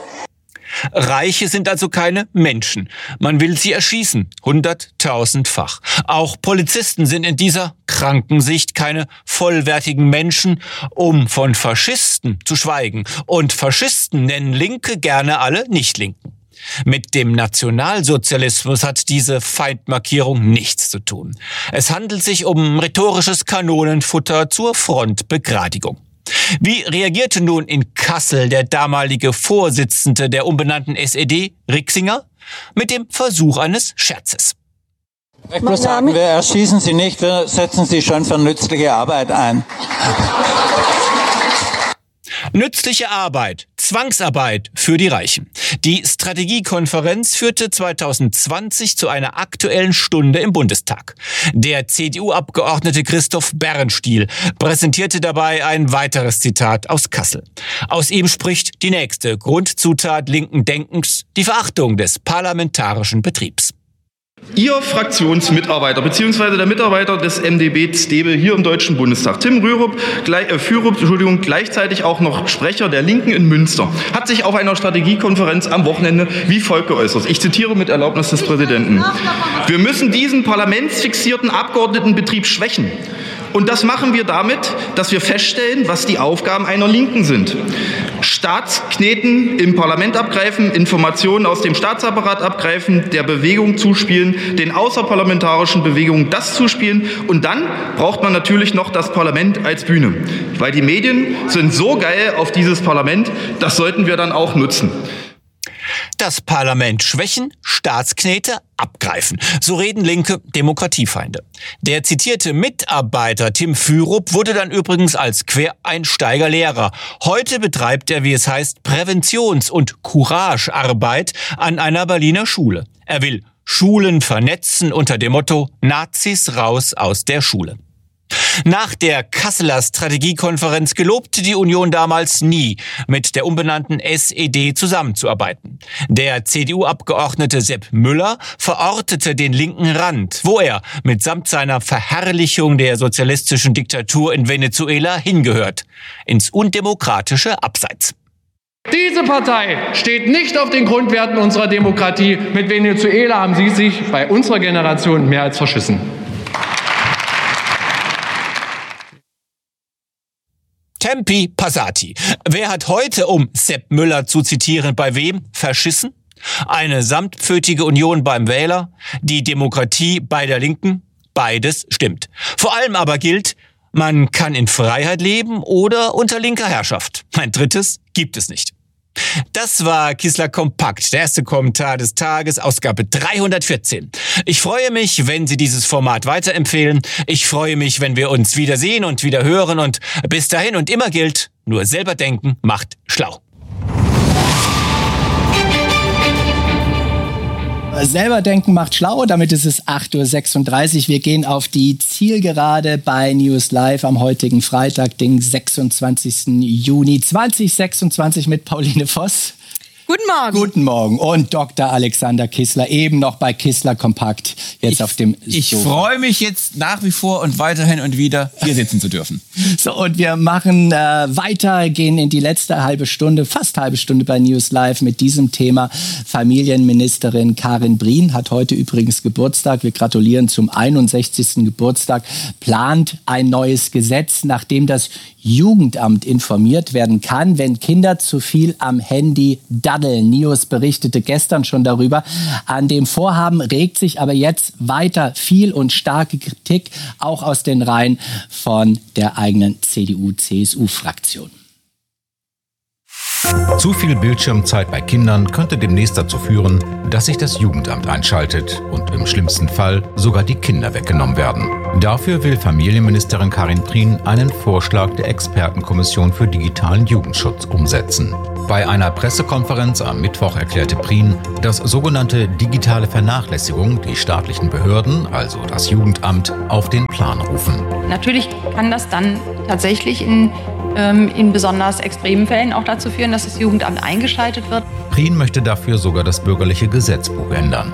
Speaker 11: Reiche sind also keine Menschen. Man will sie erschießen, 100.000-fach. Auch Polizisten sind in dieser kranken Sicht keine vollwertigen Menschen, um von Faschisten zu schweigen. Und Faschisten nennen Linke gerne alle Nicht-Linken. Mit dem Nationalsozialismus hat diese Feindmarkierung nichts zu tun. Es handelt sich um rhetorisches Kanonenfutter zur Frontbegradigung. Wie reagierte nun in Kassel der damalige Vorsitzende der umbenannten SED, Rixinger, mit dem Versuch eines Scherzes?
Speaker 14: Ich möchte bloß sagen, wir erschießen Sie nicht, wir setzen Sie schon für nützliche Arbeit ein.
Speaker 11: Nützliche Arbeit, Zwangsarbeit für die Reichen. Die Strategiekonferenz führte 2020 zu einer Aktuellen Stunde im Bundestag. Der CDU-Abgeordnete Christoph Bernstiel präsentierte dabei ein weiteres Zitat aus Kassel. Aus ihm spricht die nächste Grundzutat linken Denkens, die Verachtung des parlamentarischen Betriebs.
Speaker 15: Ihr Fraktionsmitarbeiter bzw. der Mitarbeiter des MdB Stebel hier im Deutschen Bundestag, Tim Fürup, gleichzeitig auch noch Sprecher der Linken in Münster, hat sich auf einer Strategiekonferenz am Wochenende wie folgt geäußert. Ich zitiere mit Erlaubnis des Präsidenten. Wir müssen diesen parlamentsfixierten Abgeordnetenbetrieb schwächen. Und das machen wir damit, dass wir feststellen, was die Aufgaben einer Linken sind. Staatskneten im Parlament abgreifen, Informationen aus dem Staatsapparat abgreifen, der Bewegung zuspielen, den außerparlamentarischen Bewegungen das zuspielen. Und dann braucht man natürlich noch das Parlament als Bühne. Weil die Medien sind so geil auf dieses Parlament, das sollten wir dann auch nutzen.
Speaker 11: Das Parlament schwächen, Staatsknete abgreifen. So reden linke Demokratiefeinde. Der zitierte Mitarbeiter Tim Fürup wurde dann übrigens als Quereinsteiger Lehrer. Heute betreibt er, wie es heißt, Präventions- und Couragearbeit an einer Berliner Schule. Er will Schulen vernetzen unter dem Motto Nazis raus aus der Schule. Nach der Kasseler Strategiekonferenz gelobte die Union damals nie, mit der umbenannten SED zusammenzuarbeiten. Der CDU-Abgeordnete Sepp Müller verortete den linken Rand, wo er mitsamt seiner Verherrlichung der sozialistischen Diktatur in Venezuela hingehört, ins undemokratische Abseits.
Speaker 16: Diese Partei steht nicht auf den Grundwerten unserer Demokratie. Mit Venezuela haben Sie sich bei unserer Generation mehr als verschissen.
Speaker 11: Tempi passati. Wer hat heute, um Sepp Müller zu zitieren, bei wem verschissen? Eine samtpfötige Union beim Wähler, die Demokratie bei der Linken? Beides stimmt. Vor allem aber gilt, man kann in Freiheit leben oder unter linker Herrschaft. Ein drittes gibt es nicht. Das war Kissler Kompakt, der erste Kommentar des Tages, Ausgabe 314. Ich freue mich, wenn Sie dieses Format weiterempfehlen. Ich freue mich, wenn wir uns wiedersehen und wieder hören. Und bis dahin und immer gilt, nur selber denken macht schlau.
Speaker 3: Selber denken macht schlau, damit ist es 8:36 Uhr. Wir gehen auf die Zielgerade bei News Live am heutigen Freitag, den 26. Juni 2026 mit Pauline Voss.
Speaker 2: Guten Morgen.
Speaker 3: Guten Morgen. Und Dr. Alexander Kissler, eben noch bei Kissler Kompakt, jetzt auf dem Sofa.
Speaker 1: Ich freue mich jetzt nach wie vor und weiterhin und wieder hier sitzen zu dürfen.
Speaker 3: So, und wir machen weiter, gehen in die letzte fast halbe Stunde bei News Live mit diesem Thema. Familienministerin Karin Prien hat heute übrigens Geburtstag. Wir gratulieren zum 61. Geburtstag. Plant ein neues Gesetz, nachdem das Jugendamt informiert werden kann, wenn Kinder zu viel am Handy daddeln. News berichtete gestern schon darüber. An dem Vorhaben regt sich aber jetzt weiter viel und starke Kritik, auch aus den Reihen von der eigenen CDU-CSU-Fraktion.
Speaker 17: Zu viel Bildschirmzeit bei Kindern könnte demnächst dazu führen, dass sich das Jugendamt einschaltet und im schlimmsten Fall sogar die Kinder weggenommen werden. Dafür will Familienministerin Karin Prien einen Vorschlag der Expertenkommission für digitalen Jugendschutz umsetzen. Bei einer Pressekonferenz am Mittwoch erklärte Prien, dass sogenannte digitale Vernachlässigung die staatlichen Behörden, also das Jugendamt, auf den Plan rufen.
Speaker 18: Natürlich kann das dann tatsächlich in besonders extremen Fällen auch dazu führen, dass das Jugendamt eingeschaltet wird.
Speaker 17: Prien möchte dafür sogar das bürgerliche Gesetzbuch ändern.